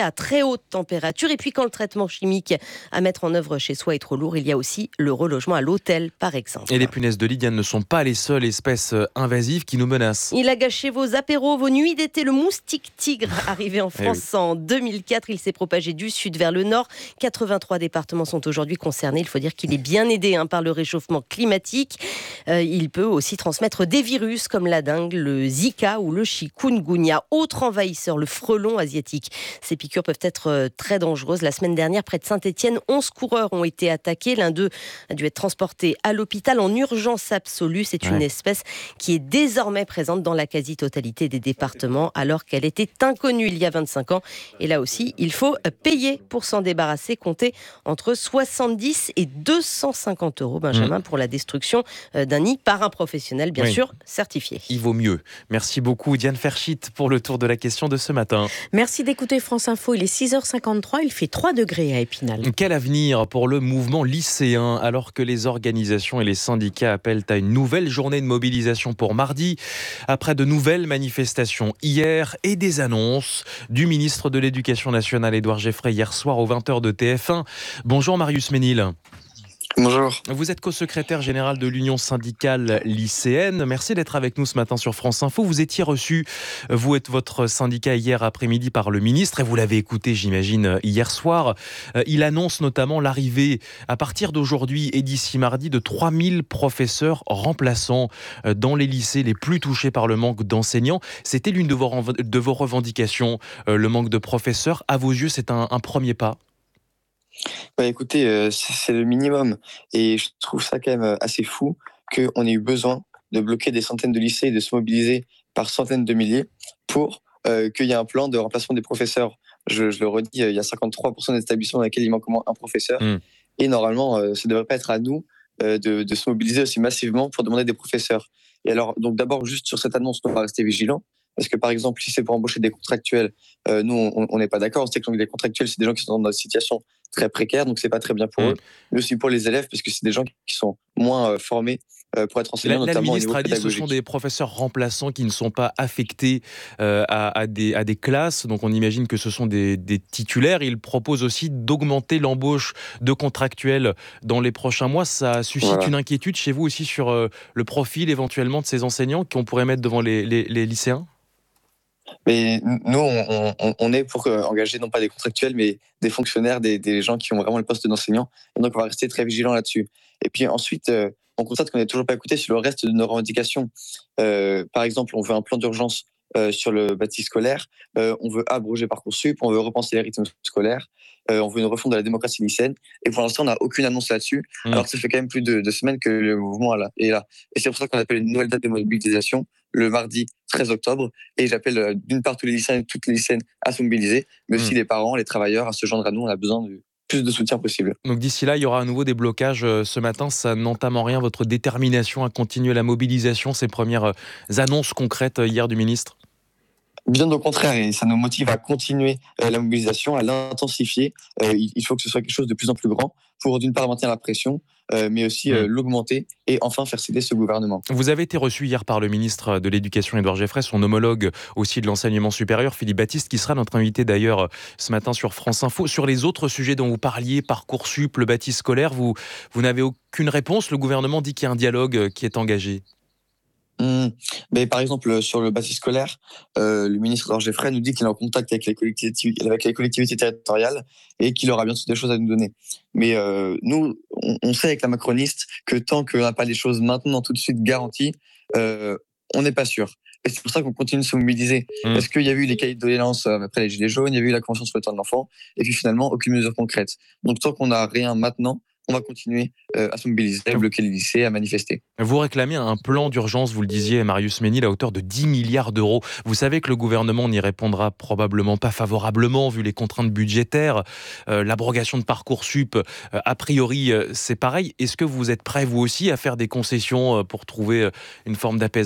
S24: à très haute température. Et puis quand le traitement chimique à mettre en œuvre chez soi est trop lourd, il y a aussi le relogement à l'hôtel, par exemple.
S2: Et les punaises de lit, Diane, ne sont pas les seules espèces invasives qui nous menacent.
S24: Il a gâché vos apéros, vos nuits d'été. Le moustique tigre, arrivé en France eh oui. en deux mille quatre, il s'est propagé du sud vers le nord. quatre-vingt-trois départements sont aujourd'hui concernés. Il faut dire qu'il est bien aidé hein, par le réchauffement climatique. Euh, il peut aussi transmettre des virus comme la dengue, le Zika ou le chikungunya. Autre envahisseur, le frelon asiatique. Ces piqûres peuvent être très dangereuses. La semaine dernière, près de Saint-Étienne, onze coureurs ont été attaqués. L'un d'eux a dû être transporté à l'hôpital en urgence absolue. C'est une ouais. espèce qui est désormais présente dans la quasi-totalité des départements alors qu'elle était inconnue il y a vingt-cinq ans. Et là aussi, il faut payer pour s'en débarrasser. Comptez entre soixante-dix et deux cent cinquante euros, Benjamin, mmh. pour la destruction d'un nid par un professionnel, bien oui. sûr, certifié.
S2: Il vaut mieux. Merci beaucoup, Diane Ferchit, pour le tour de la question de ce matin.
S9: Merci d'écouter France Info. Il est six heures cinquante-trois. Il fait trois degrés à Épinal.
S2: Quel avenir pour le mouvement lycéen alors que les organisations et les syndicats appellent à une nouvelle journée de mobilisation pour mardi, après de nouvelles manifestations hier et des annonces du ministre de l'Éducation nationale, Édouard Geffray, hier soir aux vingt heures de T F un. Bonjour Marius Ménil.
S5: Bonjour.
S2: Vous êtes co-secrétaire général de l'Union syndicale lycéenne. Merci d'être avec nous ce matin sur France Info. Vous étiez reçu, vous et votre syndicat, hier après-midi par le ministre et vous l'avez écouté, j'imagine, hier soir. Il annonce notamment l'arrivée, à partir d'aujourd'hui et d'ici mardi, de trois mille professeurs remplaçants dans les lycées les plus touchés par le manque d'enseignants. C'était l'une de vos, de vos revendications, le manque de professeurs. À vos yeux, c'est un, un premier pas ?
S5: Bah écoutez, euh, c'est, c'est le minimum et je trouve ça quand même assez fou qu'on ait eu besoin de bloquer des centaines de lycées et de se mobiliser par centaines de milliers pour euh, qu'il y ait un plan de remplacement des professeurs. Je, je le redis, il y a cinquante-trois pour cent des établissements dans lesquels il manque au moins un professeur mmh. et normalement, euh, ça ne devrait pas être à nous euh, de, de se mobiliser aussi massivement pour demander des professeurs. Et alors, donc d'abord, juste sur cette annonce, on va rester vigilants. Parce que par exemple, si c'est pour embaucher des contractuels, euh, nous, on n'est pas d'accord. On sait que les contractuels, c'est des gens qui sont dans une situation très précaire, donc c'est pas très bien pour mmh. eux. Mais aussi pour les élèves, parce que c'est des gens qui sont moins euh, formés euh, pour être enseignants,
S2: là,
S5: notamment
S2: là,
S5: au
S2: le
S5: niveau
S2: ministre a dit
S5: pédagogique.
S2: Ce sont des professeurs remplaçants qui ne sont pas affectés euh, à, à, des, à des classes. Donc on imagine que ce sont des, des titulaires. Il propose aussi d'augmenter l'embauche de contractuels dans les prochains mois. Ça suscite voilà. une inquiétude chez vous aussi sur euh, le profil éventuellement de ces enseignants qu'on pourrait mettre devant les, les, les lycéens ?
S5: Mais nous, on, on, on est pour engager non pas des contractuels, mais des fonctionnaires, des, des gens qui ont vraiment le poste d'enseignant. Et donc, on va rester très vigilants là-dessus. Et puis ensuite, euh, on constate qu'on n'est toujours pas écouté sur le reste de nos revendications. Euh, par exemple, on veut un plan d'urgence euh, sur le bâti scolaire. Euh, on veut abroger Parcoursup. On veut repenser les rythmes scolaires. Euh, on veut une refonte de la démocratie lycéenne. Et pour l'instant, on n'a aucune annonce là-dessus. Mmh. Alors que ça fait quand même plus de, de semaines que le mouvement est là. Et c'est pour ça qu'on appelle une nouvelle date de mobilisation le mardi treize octobre. Et j'appelle euh, d'une part tous les lycéens et toutes les lycéennes à se mobiliser, mais aussi mmh. les parents, les travailleurs à se joindre à nous. On a besoin de plus de soutien possible.
S2: Donc d'ici là, il y aura à nouveau des blocages euh, ce matin. Ça n'entame en rien votre détermination à continuer la mobilisation, ces premières euh, annonces concrètes euh, hier du ministre ?
S5: Bien au contraire, et ça nous motive à continuer euh, la mobilisation, à l'intensifier. Euh, il faut que ce soit quelque chose de plus en plus grand pour d'une part maintenir la pression, euh, mais aussi euh, l'augmenter et enfin faire céder ce gouvernement.
S2: Vous avez été reçu hier par le ministre de l'Éducation, Édouard Geffray, son homologue aussi de l'enseignement supérieur, Philippe Baptiste, qui sera notre invité d'ailleurs ce matin sur France Info. Sur les autres sujets dont vous parliez, Parcoursup, le bâti scolaire, vous, vous n'avez aucune réponse. Le gouvernement dit qu'il y a un dialogue qui est engagé.
S5: Mmh. Mais par exemple, sur le bâti scolaire, euh, le ministre Édouard Geffray nous dit qu'il est en contact avec les collectivités, avec les collectivités territoriales et qu'il aura bientôt des choses à nous donner. Mais euh, nous, on, on sait avec la macroniste que tant qu'on n'a pas les choses maintenant tout de suite garanties, euh, on n'est pas sûr. Et c'est pour ça qu'on continue de se mobiliser. Mmh. Parce qu'il y a eu les cahiers de doléances après les Gilets jaunes, il y a eu la Convention sur le temps de l'enfant, et puis finalement, aucune mesure concrète. Donc tant qu'on n'a rien maintenant, on va continuer euh, à se mobiliser, à bloquer les lycées, à manifester.
S2: Vous réclamez un plan d'urgence, vous le disiez, Marius Ménil, à hauteur de dix milliards d'euros. Vous savez que le gouvernement n'y répondra probablement pas favorablement, vu les contraintes budgétaires. Euh, l'abrogation de Parcoursup, euh, a priori, euh, c'est pareil. Est-ce que vous êtes prêt, vous aussi, à faire des concessions euh, pour trouver euh, une forme d'apaisement ?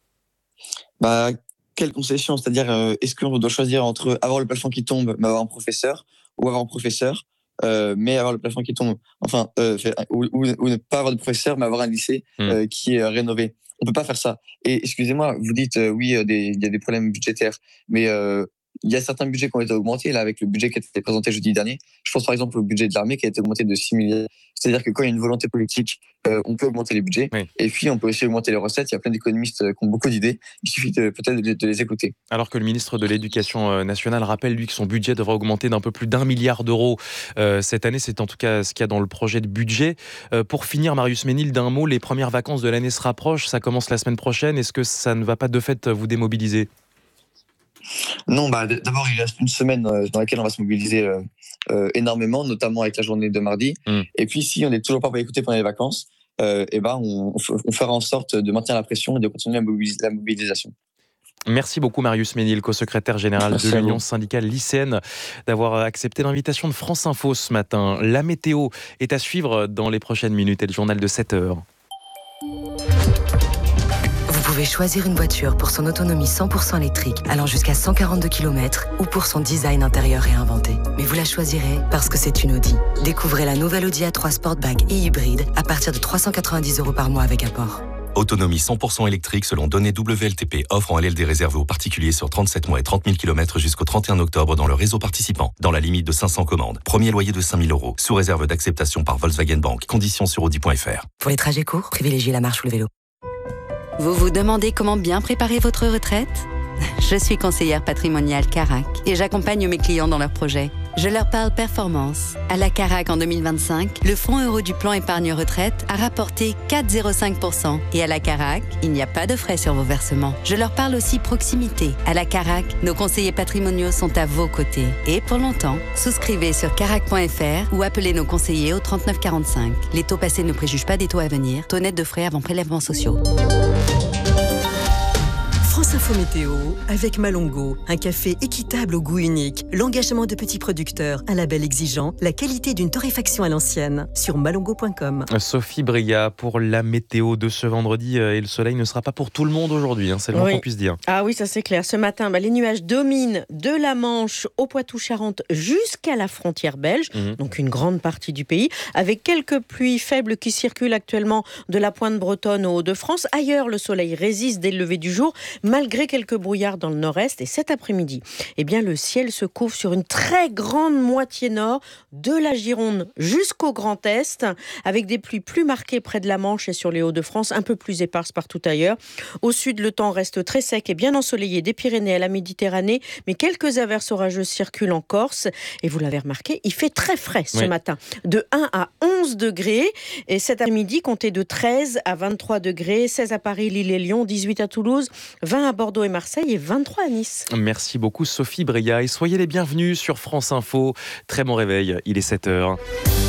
S5: Bah, quelles concessions ? C'est-à-dire, euh, est-ce qu'on doit choisir entre avoir le plafond qui tombe, mais avoir un professeur, ou avoir un professeur Euh, mais avoir le plafond qui tombe, enfin, euh, ou, ou, ou ne pas avoir de professeur, mais avoir un lycée euh, mmh. qui est euh, rénové. On peut pas faire ça. Et excusez-moi, vous dites euh, oui, il euh, y a des problèmes budgétaires, mais euh, il y a certains budgets qui ont été augmentés. Là, avec le budget qui a été présenté jeudi dernier, je pense par exemple au budget de l'armée qui a été augmenté de six milliards. C'est-à-dire que quand il y a une volonté politique, euh, on peut augmenter les budgets. Oui. Et puis, on peut aussi augmenter les recettes. Il y a plein d'économistes qui ont beaucoup d'idées. Il suffit de, peut-être de, de les écouter.
S2: Alors que le ministre de l'Éducation nationale rappelle, lui, que son budget devrait augmenter d'un peu plus d'un milliard d'euros euh, cette année. C'est en tout cas ce qu'il y a dans le projet de budget. Euh, pour finir, Marius Ménil, d'un mot, les premières vacances de l'année se rapprochent. Ça commence la semaine prochaine. Est-ce que ça ne va pas de fait vous démobiliser ?
S5: Non, bah, d'abord, il reste une semaine dans laquelle on va se mobiliser euh, euh, énormément, notamment avec la journée de mardi. Mm. Et puis, si on n'est toujours pas écouté pendant les vacances, euh, et ben, on, on fera en sorte de maintenir la pression et de continuer la, mobilis- la mobilisation.
S2: Merci beaucoup Marius Ménil, co-secrétaire général Merci de l'Union syndicale lycéenne, d'avoir accepté l'invitation de France Info ce matin. La météo est à suivre dans les prochaines minutes et le journal de sept heures.
S7: Vous pouvez choisir une voiture pour son autonomie cent pour cent électrique allant jusqu'à cent quarante-deux kilomètres ou pour son design intérieur réinventé. Mais vous la choisirez parce que c'est une Audi. Découvrez la nouvelle Audi A trois Sportback et hybride à partir de trois cent quatre-vingt-dix euros par mois avec apport.
S8: Autonomie cent pour cent électrique selon données W L T P. Offre en L L D réservée aux particuliers sur trente-sept mois et trente mille kilomètres jusqu'au trente et un octobre dans le réseau participant. Dans la limite de cinq cents commandes. Premier loyer de cinq mille euros. Sous réserve d'acceptation par Volkswagen Bank. Conditions sur audi point f r.
S7: Pour les trajets courts, privilégiez la marche ou le vélo.
S11: Vous vous demandez comment bien préparer votre retraite ? Je suis conseillère patrimoniale Carac et j'accompagne mes clients dans leurs projets. Je leur parle performance. À la Carac en deux mille vingt-cinq, le fonds euro du plan épargne retraite a rapporté quatre virgule zéro cinq pour cent. Et à la Carac, il n'y a pas de frais sur vos versements. Je leur parle aussi proximité. À la Carac, nos conseillers patrimoniaux sont à vos côtés. Et pour longtemps, souscrivez sur carac point f r ou appelez nos conseillers au trente-neuf quarante-cinq. Les taux passés ne préjugent pas des taux à venir. Taux net de frais avant prélèvements sociaux.
S12: France Info Météo avec Malongo, un café équitable au goût unique, l'engagement de petits producteurs, un label exigeant, la qualité d'une torréfaction à l'ancienne, sur malongo point com.
S2: Sophie Bria pour la météo de ce vendredi, et le soleil ne sera pas pour tout le monde aujourd'hui, hein, c'est le moins
S9: oui.
S2: qu'on puisse dire.
S9: Ah oui, ça c'est clair. Ce matin, bah, les nuages dominent de la Manche au Poitou-Charentes jusqu'à la frontière belge, mmh. donc une grande partie du pays, avec quelques pluies faibles qui circulent actuellement de la pointe bretonne au Hauts-de-France. Ailleurs, le soleil résiste dès le lever du jour, malgré quelques brouillards dans le nord-est. Et cet après-midi, eh bien, le ciel se couvre sur une très grande moitié nord, de la Gironde jusqu'au Grand Est, avec des pluies plus marquées près de la Manche et sur les Hauts-de-France, un peu plus éparses partout ailleurs. Au sud, le temps reste très sec et bien ensoleillé des Pyrénées à la Méditerranée, mais quelques averses orageuses circulent en Corse. Et vous l'avez remarqué, il fait très frais ce oui. matin, de un à onze degrés. Et cet après-midi, comptez de treize à vingt-trois degrés, seize à Paris, Lille et Lyon, dix-huit à Toulouse, vingt à Bordeaux et Marseille et vingt-trois à Nice.
S2: Merci beaucoup Sophie Bria et soyez les bienvenus sur France Info. Très bon réveil, il est sept heures.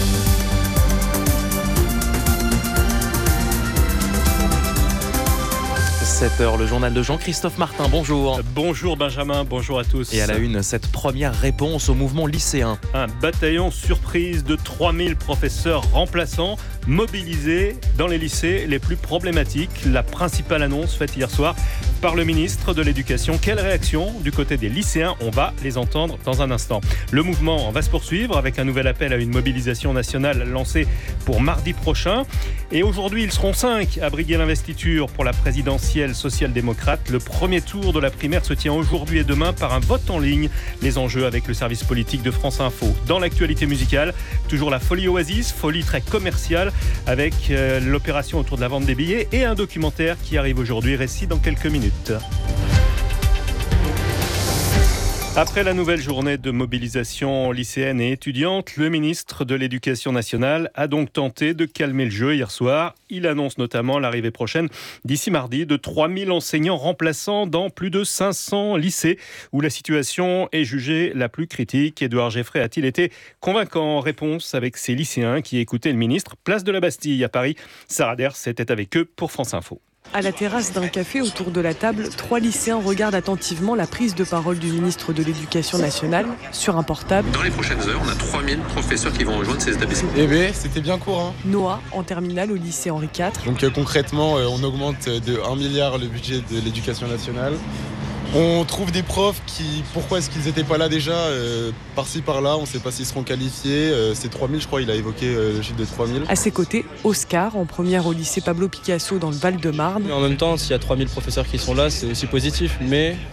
S2: sept heures, le journal de Jean-Christophe Martin, bonjour.
S13: Bonjour Benjamin, bonjour à tous.
S2: Et à la une, cette première réponse au mouvement lycéen.
S13: Un bataillon surprise de trois mille professeurs remplaçants mobilisés dans les lycées les plus problématiques. La principale annonce faite hier soir par le ministre de l'Éducation. Quelle réaction du côté des lycéens ? On va les entendre dans un instant. Le mouvement va se poursuivre avec un nouvel appel à une mobilisation nationale lancée pour mardi prochain. Et aujourd'hui, ils seront cinq à briguer l'investiture pour la présidentielle social-démocrate. Le premier tour de la primaire se tient aujourd'hui et demain par un vote en ligne. Les enjeux avec le service politique de France Info. Dans l'actualité musicale, toujours la folie Oasis, folie très commerciale avec euh, l'opération autour de la vente des billets et un documentaire qui arrive aujourd'hui, récit dans quelques minutes. Après la nouvelle journée de mobilisation lycéenne et étudiante, le ministre de l'Éducation nationale a donc tenté de calmer le jeu hier soir. Il annonce notamment l'arrivée prochaine, d'ici mardi, de trois mille enseignants remplaçants dans plus de cinq cents lycées où la situation est jugée la plus critique. Édouard Geffray a-t-il été convaincant ? Réponse avec ces lycéens qui écoutaient le ministre. Place de la Bastille à Paris. Sarah Ders était avec eux pour France Info.
S26: À la terrasse d'un café autour de la table, trois lycéens regardent attentivement la prise de parole du ministre de l'Éducation nationale sur un portable.
S27: Dans les prochaines heures, on a trois mille professeurs qui vont rejoindre ces établissements.
S28: Eh bien, c'était bien court. Hein.
S26: Noah, en terminale au lycée Henri quatre.
S28: Donc euh, concrètement, euh, on augmente de un milliard le budget de l'Éducation nationale. On trouve des profs qui, pourquoi est-ce qu'ils n'étaient pas là déjà, euh, par-ci par-là, on ne sait pas s'ils seront qualifiés. Euh, c'est trois mille, je crois, il a évoqué euh, le chiffre de trois mille.
S26: À ses côtés, Oscar, en première au lycée Pablo Picasso dans le Val-de-Marne.
S29: Mais en même temps, s'il y a trois mille professeurs qui sont là, c'est aussi positif, mais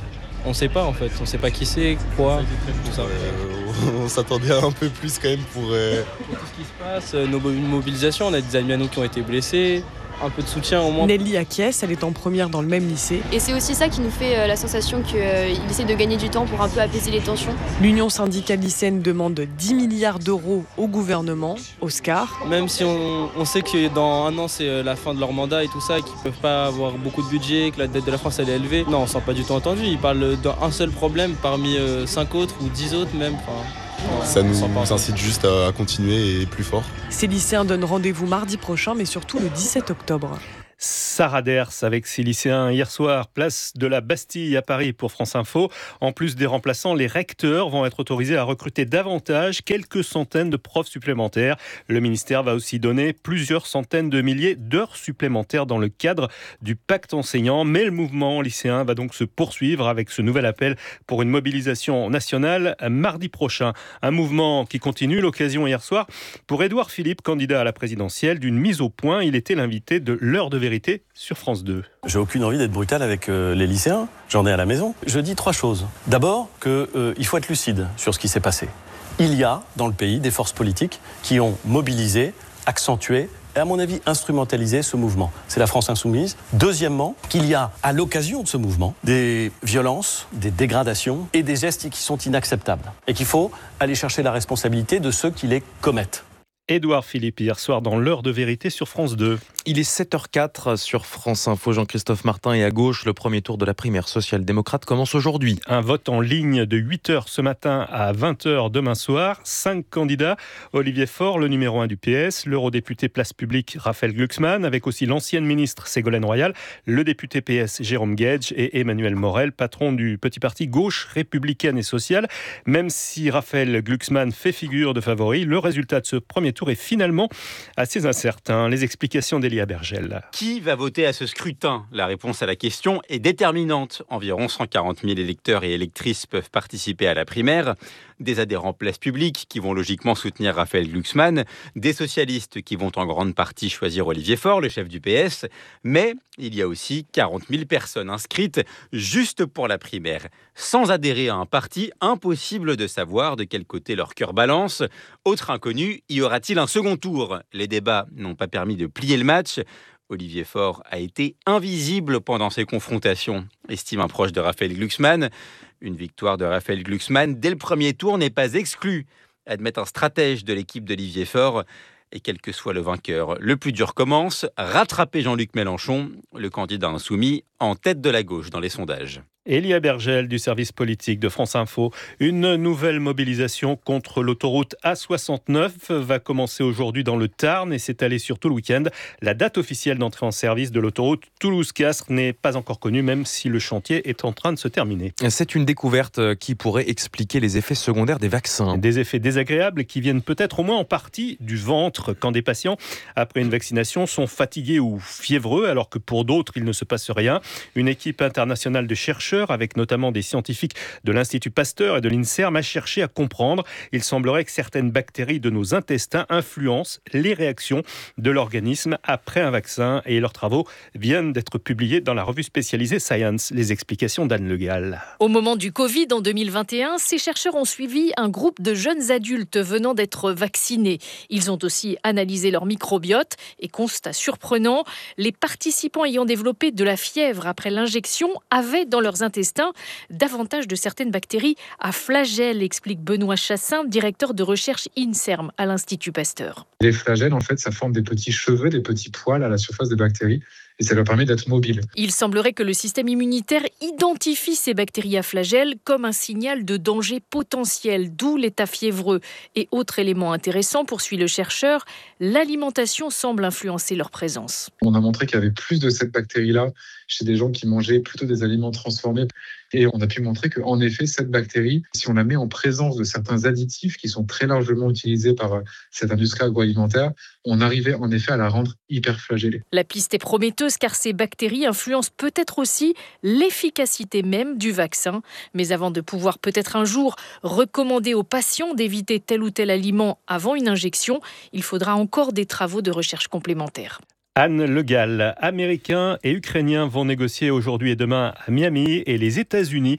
S6: On ne sait pas en fait, on ne sait pas qui c'est, quoi, tout ça.
S28: Euh, on s'attendait à un peu plus quand même pour... Euh...
S6: Tout ce qui se passe, nos mobilisations, on a des amis à nous qui ont été blessés. Un peu de soutien au moins.
S26: Nelly acquiesce, elle est en première dans le même lycée.
S10: Et c'est aussi ça qui nous fait euh, la sensation qu'il euh, essaie de gagner du temps pour un peu apaiser les tensions.
S26: L'Union syndicale lycéenne demande dix milliards d'euros au gouvernement. Oscar.
S6: Même si on, on sait que dans un an c'est la fin de leur mandat et tout ça, et qu'ils ne peuvent pas avoir beaucoup de budget, que la dette de la France elle est élevée, non on ne s'en pas du tout entendu. Ils parlent d'un seul problème parmi euh, cinq autres ou dix autres même. Enfin,
S28: Ça nous incite juste à continuer et plus fort.
S26: Ces lycéens donnent rendez-vous mardi prochain, mais surtout le dix-sept octobre.
S13: Sarah Ders avec ses lycéens hier soir, place de la Bastille à Paris pour France Info. En plus des remplaçants, les recteurs vont être autorisés à recruter davantage, quelques centaines de profs supplémentaires. Le ministère va aussi donner plusieurs centaines de milliers d'heures supplémentaires dans le cadre du pacte enseignant. Mais le mouvement lycéen va donc se poursuivre avec ce nouvel appel pour une mobilisation nationale mardi prochain. Un mouvement qui continue, l'occasion hier soir pour Édouard Philippe, candidat à la présidentielle, d'une mise au point. Il était l'invité de l'heure de vérité sur France deux.
S14: J'ai aucune envie d'être brutal avec euh, les lycéens, j'en ai à la maison. Je dis trois choses. D'abord, qu'il euh, faut être lucide sur ce qui s'est passé. Il y a dans le pays des forces politiques qui ont mobilisé, accentué et à mon avis instrumentalisé ce mouvement. C'est la France insoumise. Deuxièmement, qu'il y a à l'occasion de ce mouvement des violences, des dégradations et des gestes qui sont inacceptables. Et qu'il faut aller chercher la responsabilité de ceux qui les commettent.
S13: Édouard Philippe, hier soir dans l'heure de vérité sur France deux.
S2: Il est sept heures quatre sur France Info. Jean-Christophe Martin et à gauche, le premier tour de la primaire social-démocrate commence aujourd'hui.
S13: Un vote en ligne de huit heures ce matin à vingt heures demain soir. Cinq candidats. Olivier Faure, le numéro un du P S, l'eurodéputé Place Publique Raphaël Glucksmann, avec aussi l'ancienne ministre Ségolène Royal, le député P S Jérôme Guedj et Emmanuel Morel, patron du petit parti gauche républicaine et sociale. Même si Raphaël Glucksmann fait figure de favori, le résultat de ce premier tour est finalement assez incertain. Les explications d'Elia Bergel.
S15: Qui va voter à ce scrutin ? La réponse à la question est déterminante. Environ cent quarante mille électeurs et électrices peuvent participer à la primaire. Des adhérents Place Publique qui vont logiquement soutenir Raphaël Glucksmann, des socialistes qui vont en grande partie choisir Olivier Faure, le chef du P S. Mais il y a aussi quarante mille personnes inscrites juste pour la primaire. Sans adhérer à un parti, impossible de savoir de quel côté leur cœur balance. Autre inconnu, y aura-t-il un second tour ? Les débats n'ont pas permis de plier le match. Olivier Faure a été invisible pendant ces confrontations, estime un proche de Raphaël Glucksmann. Une victoire de Raphaël Glucksmann dès le premier tour n'est pas exclue, admet un stratège de l'équipe d'Olivier Faure. Et quel que soit le vainqueur, le plus dur commence, rattraper Jean-Luc Mélenchon, le candidat insoumis, en tête de la gauche dans les sondages.
S13: Elia Bergel du service politique de France Info. Une nouvelle mobilisation contre l'autoroute A soixante-neuf va commencer aujourd'hui dans le Tarn et s'étaler sur tout le week-end. La date officielle d'entrée en service de l'autoroute Toulouse-Castres n'est pas encore connue, même si le chantier est en train de se terminer.
S2: C'est une découverte qui pourrait expliquer les effets secondaires des vaccins.
S13: Des effets désagréables qui viennent peut-être au moins en partie du ventre, quand des patients, après une vaccination, sont fatigués ou fiévreux, alors que pour d'autres, il ne se passe rien. Une équipe internationale de chercheurs, avec notamment des scientifiques de l'Institut Pasteur et de l'INSERM, a cherché à comprendre. Il semblerait que certaines bactéries de nos intestins influencent les réactions de l'organisme après un vaccin. Et leurs travaux viennent d'être publiés dans la revue spécialisée Science. Les explications d'Anne Le Gall.
S16: Au moment du Covid en deux mille vingt et un, ces chercheurs ont suivi un groupe de jeunes adultes venant d'être vaccinés. Ils ont aussi analysé leur microbiote et, constat surprenant, les participants ayant développé de la fièvre après l'injection avaient dans leurs intestins davantage de certaines bactéries à flagelles, explique Benoît Chassin, directeur de recherche INSERM à l'Institut Pasteur.
S18: Les flagelles, en fait, ça forme des petits cheveux, des petits poils à la surface des bactéries. Et ça leur permet d'être mobiles.
S16: Il semblerait que le système immunitaire identifie ces bactéries à flagelles comme un signal de danger potentiel, d'où l'état fiévreux. Et autre élément intéressant, poursuit le chercheur, l'alimentation semble influencer leur présence.
S18: On a montré qu'il y avait plus de cette bactérie-là chez des gens qui mangeaient plutôt des aliments transformés. Et on a pu montrer qu'en effet, cette bactérie, si on la met en présence de certains additifs qui sont très largement utilisés par cette industrie agroalimentaire, on arrivait en effet à la rendre hyperflagellée.
S16: La piste est prometteuse car ces bactéries influencent peut-être aussi l'efficacité même du vaccin. Mais avant de pouvoir peut-être un jour recommander aux patients d'éviter tel ou tel aliment avant une injection, il faudra encore des travaux de recherche complémentaires.
S13: Anne Le Gall, Américains et Ukrainiens vont négocier aujourd'hui et demain à Miami et les États-Unis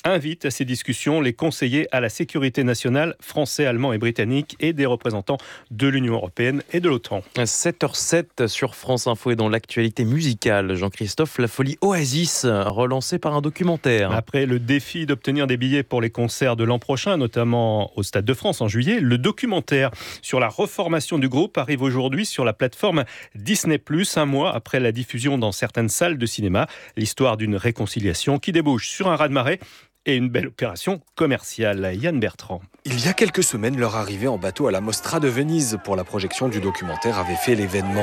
S13: invite à ces discussions les conseillers à la sécurité nationale français, allemands et britanniques et des représentants de l'Union européenne et de l'OTAN.
S2: sept heures sept sur France Info et dans l'actualité musicale, Jean-Christophe, la folie Oasis, relancée par un documentaire.
S13: Après le défi d'obtenir des billets pour les concerts de l'an prochain, notamment au Stade de France en juillet, le documentaire sur la reformation du groupe arrive aujourd'hui sur la plateforme Disney plus, un mois après la diffusion dans certaines salles de cinéma. L'histoire d'une réconciliation qui débouche sur un raz-de-marée et une belle opération commerciale. Yann Bertrand.
S4: Il y a quelques semaines, leur arrivée en bateau à la Mostra de Venise pour la projection du documentaire avait fait l'événement.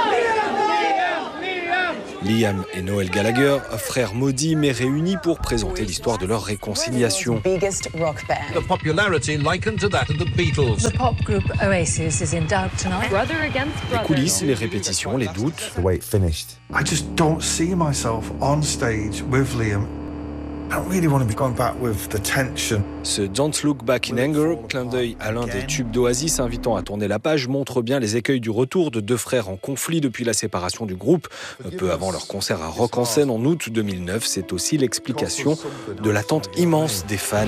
S4: Liam et Noel Gallagher, frères maudits mais réunis pour présenter l'histoire de leur réconciliation.
S17: The popularity likened to that of the Beatles. The pop group Oasis is in doubt tonight. Brother against brother.
S4: Les coulisses, les répétitions, les doutes.
S19: The way it finished. I just don't see myself on stage with Liam. I don't really want to be going back with the tension.
S4: Ce Don't Look Back in Anger, clin d'œil à l'un des tubes d'Oasis invitant à tourner la page, montre bien les écueils du retour de deux frères en conflit depuis la séparation du groupe. Peu avant leur concert à Rock en Seine en août deux mille neuf, c'est aussi l'explication de l'attente immense des fans.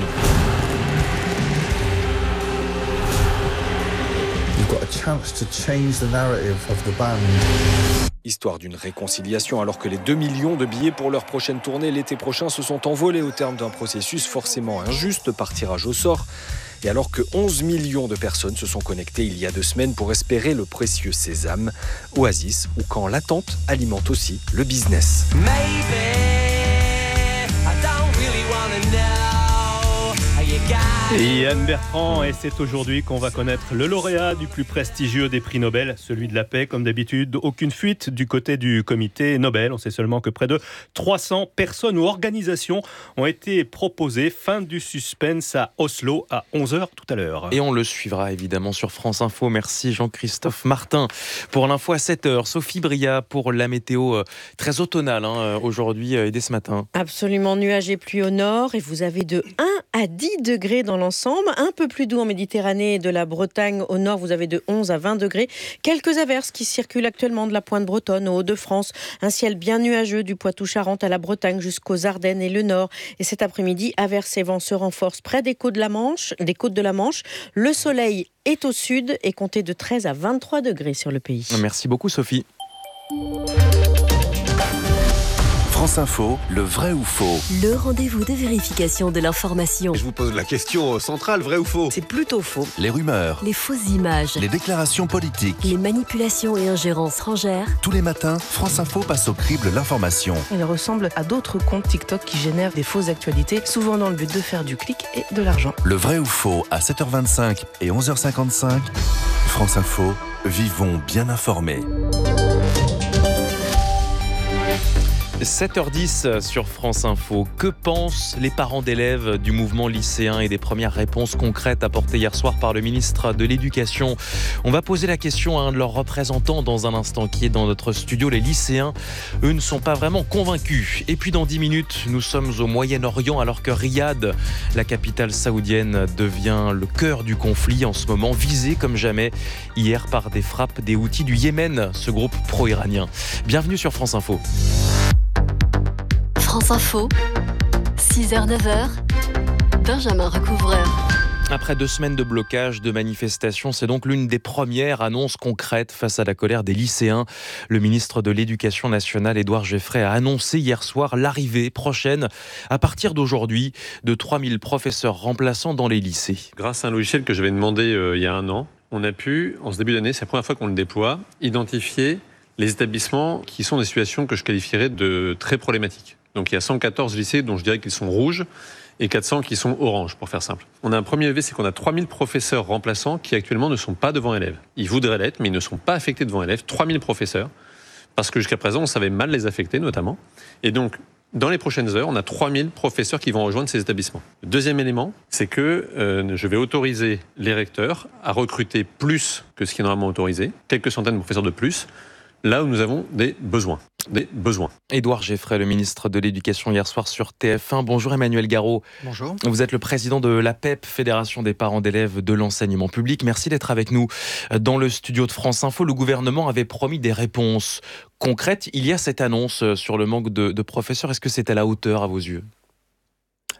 S19: You've got a chance to change the narrative of the band.
S4: Histoire d'une réconciliation alors que les deux millions de billets pour leur prochaine tournée l'été prochain se sont envolés au terme d'un processus forcément injuste par tirage au sort. Et alors que onze millions de personnes se sont connectées il y a deux semaines pour espérer le précieux sésame, Oasis, ou quand l'attente alimente aussi le business.
S13: Et Yann Bertrand, et c'est aujourd'hui qu'on va connaître le lauréat du plus prestigieux des prix Nobel, celui de la paix, comme d'habitude. Aucune fuite du côté du comité Nobel. On sait seulement que près de trois cents personnes ou organisations ont été proposées. Fin du suspense à Oslo à onze heures tout à l'heure.
S2: Et on le suivra évidemment sur France Info. Merci Jean-Christophe Martin pour l'info à sept heures. Sophie Bria pour la météo très automnale hein, aujourd'hui et dès ce matin.
S9: Absolument nuages et pluie au nord et vous avez de un à dix degrés dans l'ensemble, un peu plus doux en Méditerranée et de la Bretagne au nord, vous avez de onze à vingt degrés. Quelques averses qui circulent actuellement de la pointe bretonne aux Hauts-de-France. Un ciel bien nuageux du Poitou-Charentes à la Bretagne jusqu'aux Ardennes et le nord. Et cet après-midi, averses et vents se renforcent près des côtes de la Manche, des côtes de la Manche. Le soleil est au sud et comptez de treize à vingt-trois degrés sur le pays.
S2: Merci beaucoup Sophie.
S20: France Info, le vrai ou faux.
S21: Le rendez-vous de vérification de l'information.
S20: Je vous pose la question centrale, vrai ou faux?
S21: C'est plutôt faux.
S20: Les rumeurs.
S21: Les fausses images.
S20: Les déclarations politiques.
S21: Les manipulations et ingérences étrangères.
S20: Tous les matins, France Info passe au crible l'information.
S22: Elle ressemble à d'autres comptes TikTok qui génèrent des fausses actualités, souvent dans le but de faire du clic et de l'argent.
S20: Le vrai ou faux à sept heures vingt-cinq et onze heures cinquante-cinq. France Info, vivons bien informés.
S2: sept heures dix sur France Info. Que pensent les parents d'élèves du mouvement lycéen et des premières réponses concrètes apportées hier soir par le ministre de l'Éducation? On va poser la question à un de leurs représentants dans un instant qui est dans notre studio. Les lycéens, eux, ne sont pas vraiment convaincus. Et puis dans dix minutes, nous sommes au Moyen-Orient alors que Riyad, la capitale saoudienne, devient le cœur du conflit en ce moment, visé comme jamais hier par des frappes des Houthis du Yémen, ce groupe pro-iranien. Bienvenue sur France Info.
S21: France Info, six heures neuf heures, Benjamin Recouvreur.
S2: Après deux semaines de blocage, de manifestations, c'est donc l'une des premières annonces concrètes face à la colère des lycéens. Le ministre de l'Éducation nationale, Édouard Geoffrey, a annoncé hier soir l'arrivée prochaine, à partir d'aujourd'hui, de trois mille professeurs remplaçants dans les lycées.
S27: Grâce à un logiciel que j'avais demandé euh, il y a un an, on a pu, en ce début d'année, c'est la première fois qu'on le déploie, identifier les établissements qui sont des situations que je qualifierais de très problématiques. Donc il y a cent quatorze lycées dont je dirais qu'ils sont rouges et quatre cents qui sont oranges, pour faire simple. On a un premier levier, c'est qu'on a trois mille professeurs remplaçants qui actuellement ne sont pas devant élèves. Ils voudraient l'être, mais ils ne sont pas affectés devant élèves. trois mille professeurs, parce que jusqu'à présent, on savait mal les affecter notamment. Et donc, dans les prochaines heures, on a trois mille professeurs qui vont rejoindre ces établissements. Le deuxième élément, c'est que euh, je vais autoriser les recteurs à recruter plus que ce qui est normalement autorisé, quelques centaines de professeurs de plus, là où nous avons des besoins. Des besoins.
S2: Édouard Geoffrey, le ministre de l'Éducation, hier soir sur T F un. Bonjour Emmanuel Garot.
S23: Bonjour.
S2: Vous êtes le président de l'A P E P, Fédération des parents d'élèves de l'enseignement public. Merci d'être avec nous dans le studio de France Info. Le gouvernement avait promis des réponses concrètes. Il y a cette annonce sur le manque de, de professeurs. Est-ce que c'est à la hauteur à vos yeux ?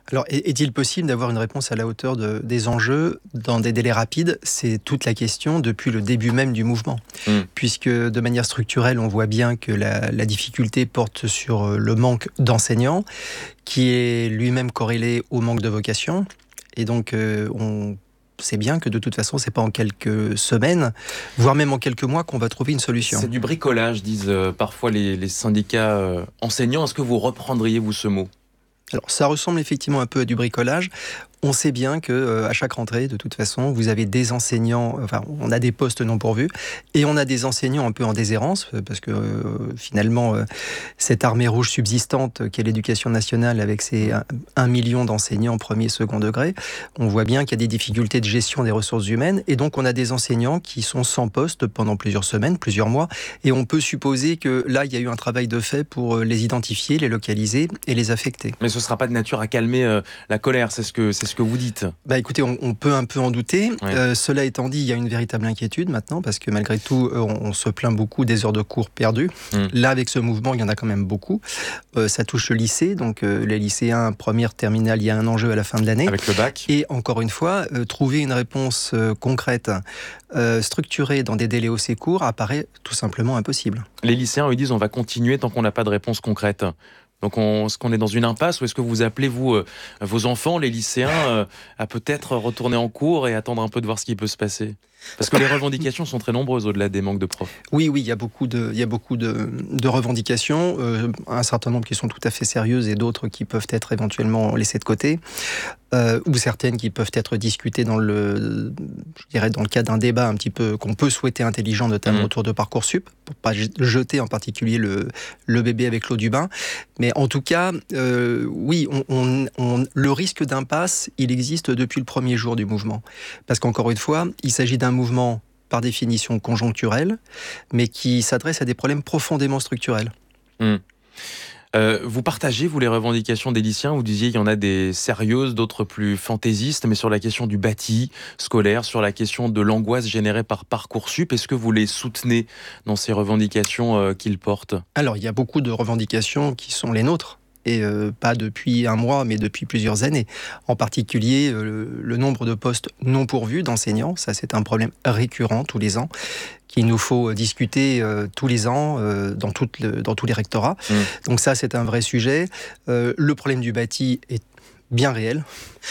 S1: Alors, est-il possible d'avoir une réponse à la hauteur de, des enjeux dans des délais rapides ? C'est toute la question depuis le début même du mouvement. Mmh. Puisque de manière structurelle, on voit bien que la, la difficulté porte sur le manque d'enseignants, qui est lui-même corrélé au manque de vocation. Et donc, euh, on sait bien que de toute façon, c'est pas en quelques semaines, voire même en quelques mois, qu'on va trouver une solution.
S2: C'est du bricolage, disent euh, parfois les, les syndicats euh, enseignants. Est-ce que vous reprendriez, vous, ce mot ?
S1: Alors, ça ressemble effectivement un peu à du bricolage. On sait bien que euh, à chaque rentrée, de toute façon, vous avez des enseignants, enfin, on a des postes non pourvus, et on a des enseignants un peu en déshérence, parce que euh, finalement, euh, cette armée rouge subsistante qu'est l'éducation nationale, avec ses un million d'enseignants premier, second degré, on voit bien qu'il y a des difficultés de gestion des ressources humaines, et donc on a des enseignants qui sont sans poste pendant plusieurs semaines, plusieurs mois, et on peut supposer que là, il y a eu un travail de fait pour les identifier, les localiser et les affecter.
S2: Mais ce ne sera pas de nature à calmer euh, la colère, c'est ce que c'est ce que vous dites.
S1: Bah écoutez, on, on peut un peu en douter. Ouais. Euh, cela étant dit, il y a une véritable inquiétude maintenant, parce que malgré tout, on, on se plaint beaucoup des heures de cours perdues. Mmh. Là, avec ce mouvement, il y en a quand même beaucoup. Euh, ça touche le lycée, donc euh, les lycéens première, terminale, il y a un enjeu à la fin de l'année.
S2: Avec le bac.
S1: Et encore une fois, euh, trouver une réponse euh, concrète, euh, structurée dans des délais aussi courts, apparaît tout simplement impossible.
S2: Les lycéens, eux, disent on va continuer tant qu'on n'a pas de réponse concrète. Donc, on, est-ce qu'on est dans une impasse ou est-ce que vous appelez, vous, euh, vos enfants, les lycéens, euh, à peut-être retourner en cours et attendre un peu de voir ce qui peut se passer ? Parce que les revendications sont très nombreuses au-delà des manques de profs.
S1: Oui, oui, il y a beaucoup de, il y a beaucoup de, de revendications, euh, un certain nombre qui sont tout à fait sérieuses et d'autres qui peuvent être éventuellement laissées de côté, euh, ou certaines qui peuvent être discutées dans le, je dirais, dans le cadre d'un débat un petit peu qu'on peut souhaiter intelligent, notamment mmh. autour de Parcoursup, pour pas jeter en particulier le, le bébé avec l'eau du bain. Mais en tout cas, euh, oui, on, on, on, le risque d'impasse, il existe depuis le premier jour du mouvement. Parce qu'encore une fois, il s'agit d'un mouvement par définition conjoncturel, mais qui s'adresse à des problèmes profondément structurels.
S2: Mmh. Euh, vous partagez, vous, les revendications des lycéens ? Vous disiez qu'il y en a des sérieuses, d'autres plus fantaisistes, mais sur la question du bâti scolaire, sur la question de l'angoisse générée par Parcoursup, est-ce que vous les soutenez dans ces revendications euh, qu'ils portent ?
S1: Alors, il y a beaucoup de revendications qui sont les nôtres. Et euh, pas depuis un mois, mais depuis plusieurs années. En particulier, euh, le nombre de postes non pourvus d'enseignants, ça c'est un problème récurrent tous les ans, qu'il nous faut discuter euh, tous les ans euh, dans, toutes le, dans tous les rectorats. Mmh. Donc ça, c'est un vrai sujet. Euh, le problème du bâti est bien réel.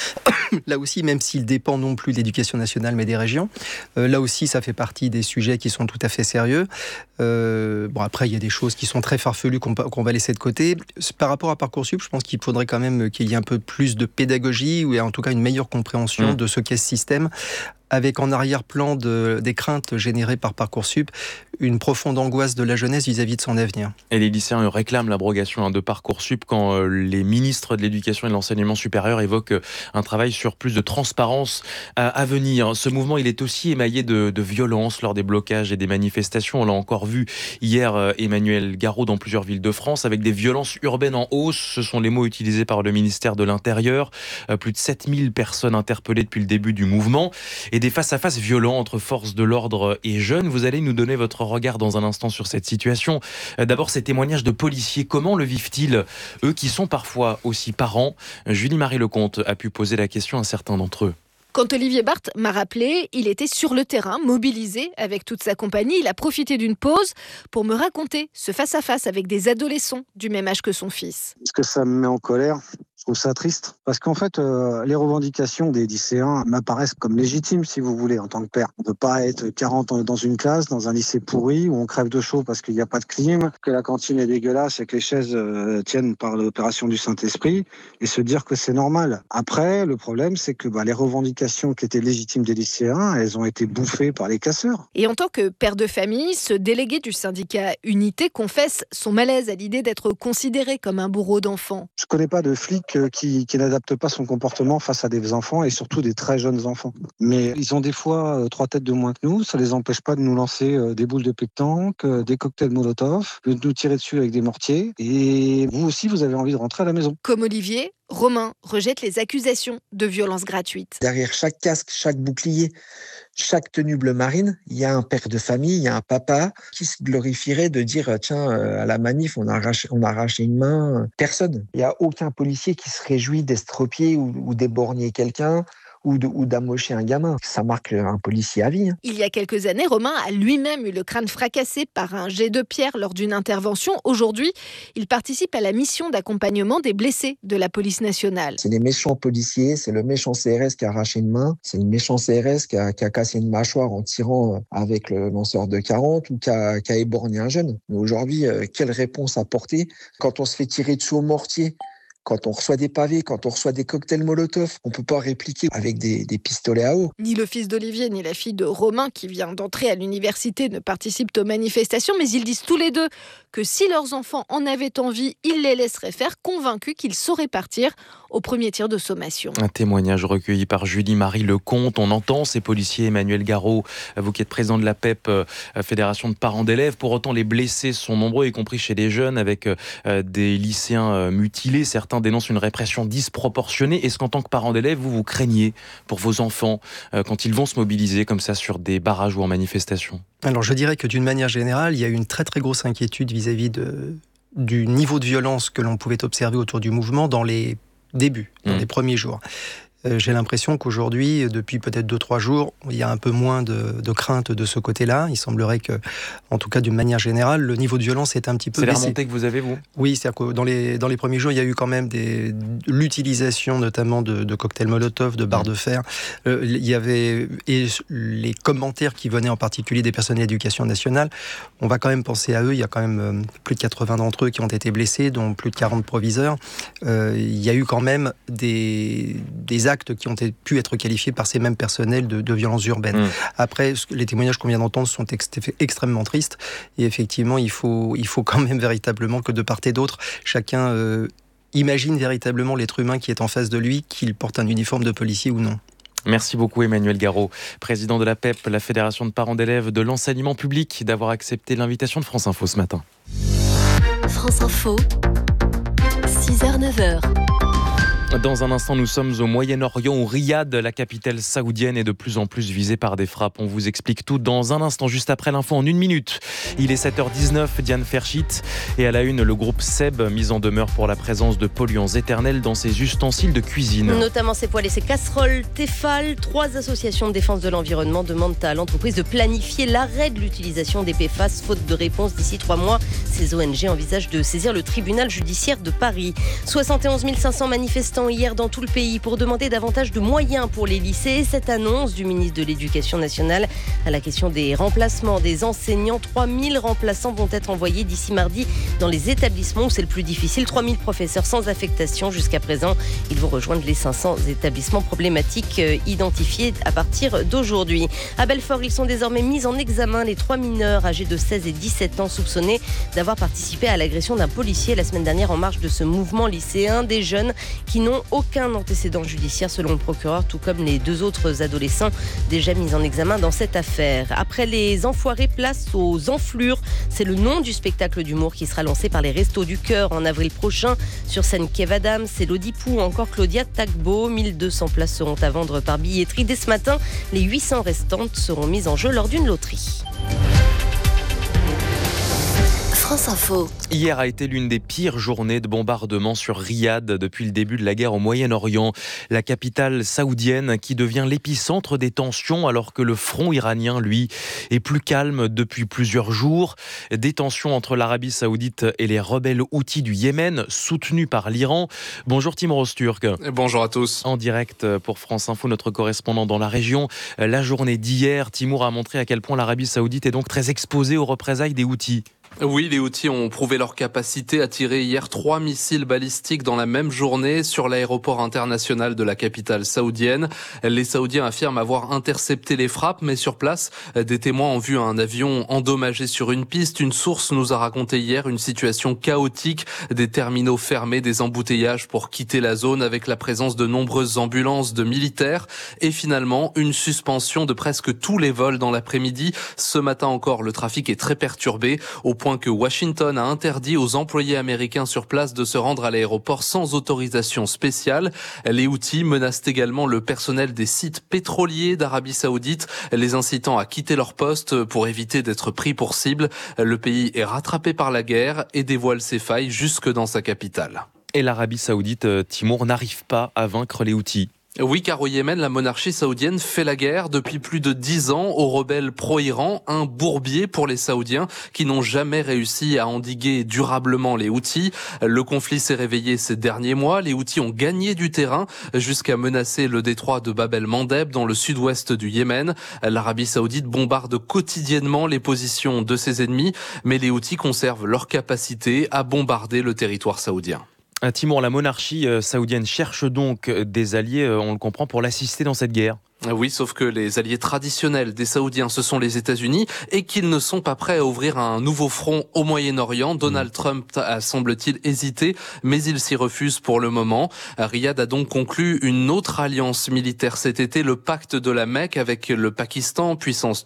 S1: Là aussi, même s'il dépend non plus de l'éducation nationale, mais des régions, euh, là aussi, ça fait partie des sujets qui sont tout à fait sérieux. Euh, bon, après, il y a des choses qui sont très farfelues qu'on, qu'on va laisser de côté. Par rapport à Parcoursup, je pense qu'il faudrait quand même qu'il y ait un peu plus de pédagogie, ou en tout cas une meilleure compréhension mmh. de ce qu'est ce système, avec en arrière-plan de, des craintes générées par Parcoursup, une profonde angoisse de la jeunesse vis-à-vis de son avenir.
S2: Et les lycéens réclament l'abrogation hein, de Parcoursup quand euh, les ministres de l'Éducation et de l'Enseignement supérieur évoquent euh, un travail sur plus de transparence à, à venir. Ce mouvement, il est aussi émaillé de, de violence lors des blocages et des manifestations. On l'a encore vu hier, euh, Emmanuel Garot, dans plusieurs villes de France, avec des violences urbaines en hausse. Ce sont les mots utilisés par le ministère de l'Intérieur. Euh, plus de sept mille personnes interpellées depuis le début du mouvement. Et des face-à-face violents entre forces de l'ordre et jeunes. Vous allez nous donner votre regard dans un instant sur cette situation. D'abord, ces témoignages de policiers, comment le vivent-ils, eux qui sont parfois aussi parents ? Julie-Marie Lecomte a pu poser la question à certains d'entre eux.
S16: Quand Olivier Barthes m'a rappelé, il était sur le terrain, mobilisé avec toute sa compagnie. Il a profité d'une pause pour me raconter ce face-à-face avec des adolescents du même âge que son fils.
S3: Est-ce que ça me met en colère ? Je trouve ça triste, parce qu'en fait, euh, les revendications des lycéens m'apparaissent comme légitimes, si vous voulez, en tant que père. On ne peut pas être quarante dans une classe, dans un lycée pourri, où on crève de chaud parce qu'il n'y a pas de clim, que la cantine est dégueulasse et que les chaises euh, tiennent par l'opération du Saint-Esprit, et se dire que c'est normal. Après, le problème, c'est que bah, les revendications qui étaient légitimes des lycéens, elles ont été bouffées par les casseurs.
S16: Et en tant que père de famille, ce délégué du syndicat Unité confesse son malaise à l'idée d'être considéré comme un bourreau d'enfants.
S3: Je ne connais pas de flic Qui, qui n'adapte pas son comportement face à des enfants et surtout des très jeunes enfants. Mais ils ont des fois euh, trois têtes de moins que nous, ça les empêche pas de nous lancer euh, des boules de pétanque, euh, des cocktails Molotov, de nous tirer dessus avec des mortiers. Et vous aussi, vous avez envie de rentrer à la maison.
S16: Comme Olivier, Romain rejette les accusations de violence gratuite.
S5: Derrière chaque casque, chaque bouclier, chaque tenue bleu marine, il y a un père de famille, il y a un papa qui se glorifierait de dire « Tiens, à la manif, on a arraché, on a arraché une main. » Personne. Il n'y a aucun policier qui se réjouit d'estropier ou, ou d'éborgner quelqu'un ou, de, ou d'amocher un gamin. Ça marque un policier à vie. Hein.
S16: Il y a quelques années, Romain a lui-même eu le crâne fracassé par un jet de pierre lors d'une intervention. Aujourd'hui, il participe à la mission d'accompagnement des blessés de la police nationale.
S5: C'est les méchants policiers, c'est le méchant C R S qui a arraché une main, c'est le méchant C R S qui a, qui a cassé une mâchoire en tirant avec le lanceur de quarante ou qui a, qui a éborgné un jeune. Mais aujourd'hui, euh, quelle réponse apporter quand on se fait tirer dessus au mortier ? Quand on reçoit des pavés, quand on reçoit des cocktails Molotov, on ne peut pas répliquer avec des, des pistolets à eau.
S16: Ni le fils d'Olivier, ni la fille de Romain, qui vient d'entrer à l'université, ne participent aux manifestations, mais ils disent tous les deux que si leurs enfants en avaient envie, ils les laisseraient faire, convaincus qu'ils sauraient partir au premier tir de sommation.
S2: Un témoignage recueilli par Julie-Marie Lecomte. On entend ces policiers, Emmanuel Garot, vous qui êtes président de la P E P, Fédération de parents d'élèves. Pour autant, les blessés sont nombreux, y compris chez les jeunes, avec des lycéens mutilés. Certains dénoncent une répression disproportionnée. Est-ce qu'en tant que parent d'élèves, vous vous craignez pour vos enfants quand ils vont se mobiliser comme ça sur des barrages ou en manifestation ?
S1: Alors je dirais que d'une manière générale, il y a une très très grosse inquiétude vis-à-vis de, du niveau de violence que l'on pouvait observer autour du mouvement dans les débuts, dans mmh. les premiers jours. Euh, j'ai l'impression qu'aujourd'hui, depuis peut-être deux trois jours, il y a un peu moins de, de crainte de ce côté-là. Il semblerait que, en tout cas d'une manière générale, le niveau de violence est un petit peu
S2: baissé.
S1: C'est
S2: la remontée que vous avez, vous ?
S1: Oui, c'est-à-dire que dans les, dans les premiers jours, il y a eu quand même des, l'utilisation notamment de, de cocktails Molotov, de barres mmh. de fer. Euh, il y avait et les commentaires qui venaient en particulier des personnels d'éducation nationale. On va quand même penser à eux. Il y a quand même euh, plus de quatre-vingts d'entre eux qui ont été blessés, dont plus de quarante proviseurs. Euh, il y a eu quand même des, des actes qui ont pu être qualifiés par ces mêmes personnels de, de violences urbaines. Mmh. Après, les témoignages qu'on vient d'entendre sont ex- extrêmement tristes et effectivement, il faut, il faut quand même véritablement que de part et d'autre, chacun euh, imagine véritablement l'être humain qui est en face de lui, qu'il porte un uniforme de policier ou non.
S2: Merci beaucoup Emmanuel Garot, président de la P E P, la Fédération de parents d'élèves de l'enseignement public, d'avoir accepté l'invitation de France Info ce matin.
S21: France Info, six heures neuf heures.
S2: Dans un instant, nous sommes au Moyen-Orient où Riyad, la capitale saoudienne, est de plus en plus visée par des frappes. On vous explique tout dans un instant, juste après l'info en une minute. Il est sept heures dix-neuf, Diane Ferchit. Et à la une, le groupe Seb, mis en demeure pour la présence de polluants éternels dans ses ustensiles de cuisine.
S7: Notamment ses poêles et ses casseroles. Tefal, trois associations de défense de l'environnement demandent à l'entreprise de planifier l'arrêt de l'utilisation des P F A S, faute de réponse d'ici trois mois. Ces O N G envisagent de saisir le tribunal judiciaire de Paris. soixante et onze mille cinq cents manifestants hier dans tout le pays pour demander davantage de moyens pour les lycées. Cette annonce du ministre de l'Éducation nationale à la question des remplacements des enseignants. trois mille remplaçants vont être envoyés d'ici mardi dans les établissements où c'est le plus difficile. trois mille professeurs sans affectation jusqu'à présent. Ils vont rejoindre les cinq cents établissements problématiques identifiés à partir d'aujourd'hui. À Belfort, ils sont désormais mis en examen les trois mineurs âgés de seize et dix-sept ans soupçonnés d'avoir participé à l'agression d'un policier la semaine dernière en marge de ce mouvement lycéen. Des jeunes qui n'ont aucun antécédent judiciaire selon le procureur, tout comme les deux autres adolescents déjà mis en examen dans cette affaire. Après les enfoirés, place aux enflures. C'est le nom du spectacle d'humour qui sera lancé par les Restos du Cœur en avril prochain. Sur scène, Kev Adams, Elodie Pou ou encore Claudia Tagbo. mille deux cents places seront à vendre par billetterie. Dès ce matin, les huit cents restantes seront mises en jeu lors d'une loterie.
S21: France Info.
S2: Hier a été l'une des pires journées de bombardement sur Riyad depuis le début de la guerre au Moyen-Orient. La capitale saoudienne qui devient l'épicentre des tensions alors que le front iranien, lui, est plus calme depuis plusieurs jours. Des tensions entre l'Arabie saoudite et les rebelles houthis du Yémen, soutenus par l'Iran. Bonjour Timur Öztürk.
S8: Bonjour à tous.
S2: En direct pour France Info, notre correspondant dans la région. La journée d'hier, Timur a montré à quel point l'Arabie saoudite est donc très exposée aux représailles des houthis.
S8: Oui, les Houthis ont prouvé leur capacité à tirer hier trois missiles balistiques dans la même journée sur l'aéroport international de la capitale saoudienne. Les Saoudiens affirment avoir intercepté les frappes, mais sur place, des témoins ont vu un avion endommagé sur une piste. Une source nous a raconté hier une situation chaotique, des terminaux fermés, des embouteillages pour quitter la zone avec la présence de nombreuses ambulances de militaires et finalement une suspension de presque tous les vols dans l'après-midi. Ce matin encore, le trafic est très perturbé au point point que Washington a interdit aux employés américains sur place de se rendre à l'aéroport sans autorisation spéciale. Les Houthis menacent également le personnel des sites pétroliers d'Arabie Saoudite, les incitant à quitter leur poste pour éviter d'être pris pour cible. Le pays est rattrapé par la guerre et dévoile ses failles jusque dans sa capitale.
S2: Et l'Arabie Saoudite, Timur, n'arrive pas à vaincre les Houthis.
S8: Oui, car au Yémen, la monarchie saoudienne fait la guerre depuis plus de dix ans aux rebelles pro-Iran, un bourbier pour les Saoudiens qui n'ont jamais réussi à endiguer durablement les Houthis. Le conflit s'est réveillé ces derniers mois. Les Houthis ont gagné du terrain jusqu'à menacer le détroit de Bab el-Mandeb dans le sud-ouest du Yémen. L'Arabie Saoudite bombarde quotidiennement les positions de ses ennemis, mais les Houthis conservent leur capacité à bombarder le territoire saoudien.
S2: Timur, la monarchie saoudienne cherche donc des alliés, on le comprend, pour l'assister dans cette guerre.
S8: Oui, sauf que les alliés traditionnels des Saoudiens, ce sont les États-Unis et qu'ils ne sont pas prêts à ouvrir un nouveau front au Moyen-Orient. Donald Trump a, semble-t-il, hésité, mais il s'y refuse pour le moment. Riyad a donc conclu une autre alliance militaire cet été, le pacte de la Mecque avec le Pakistan, puissance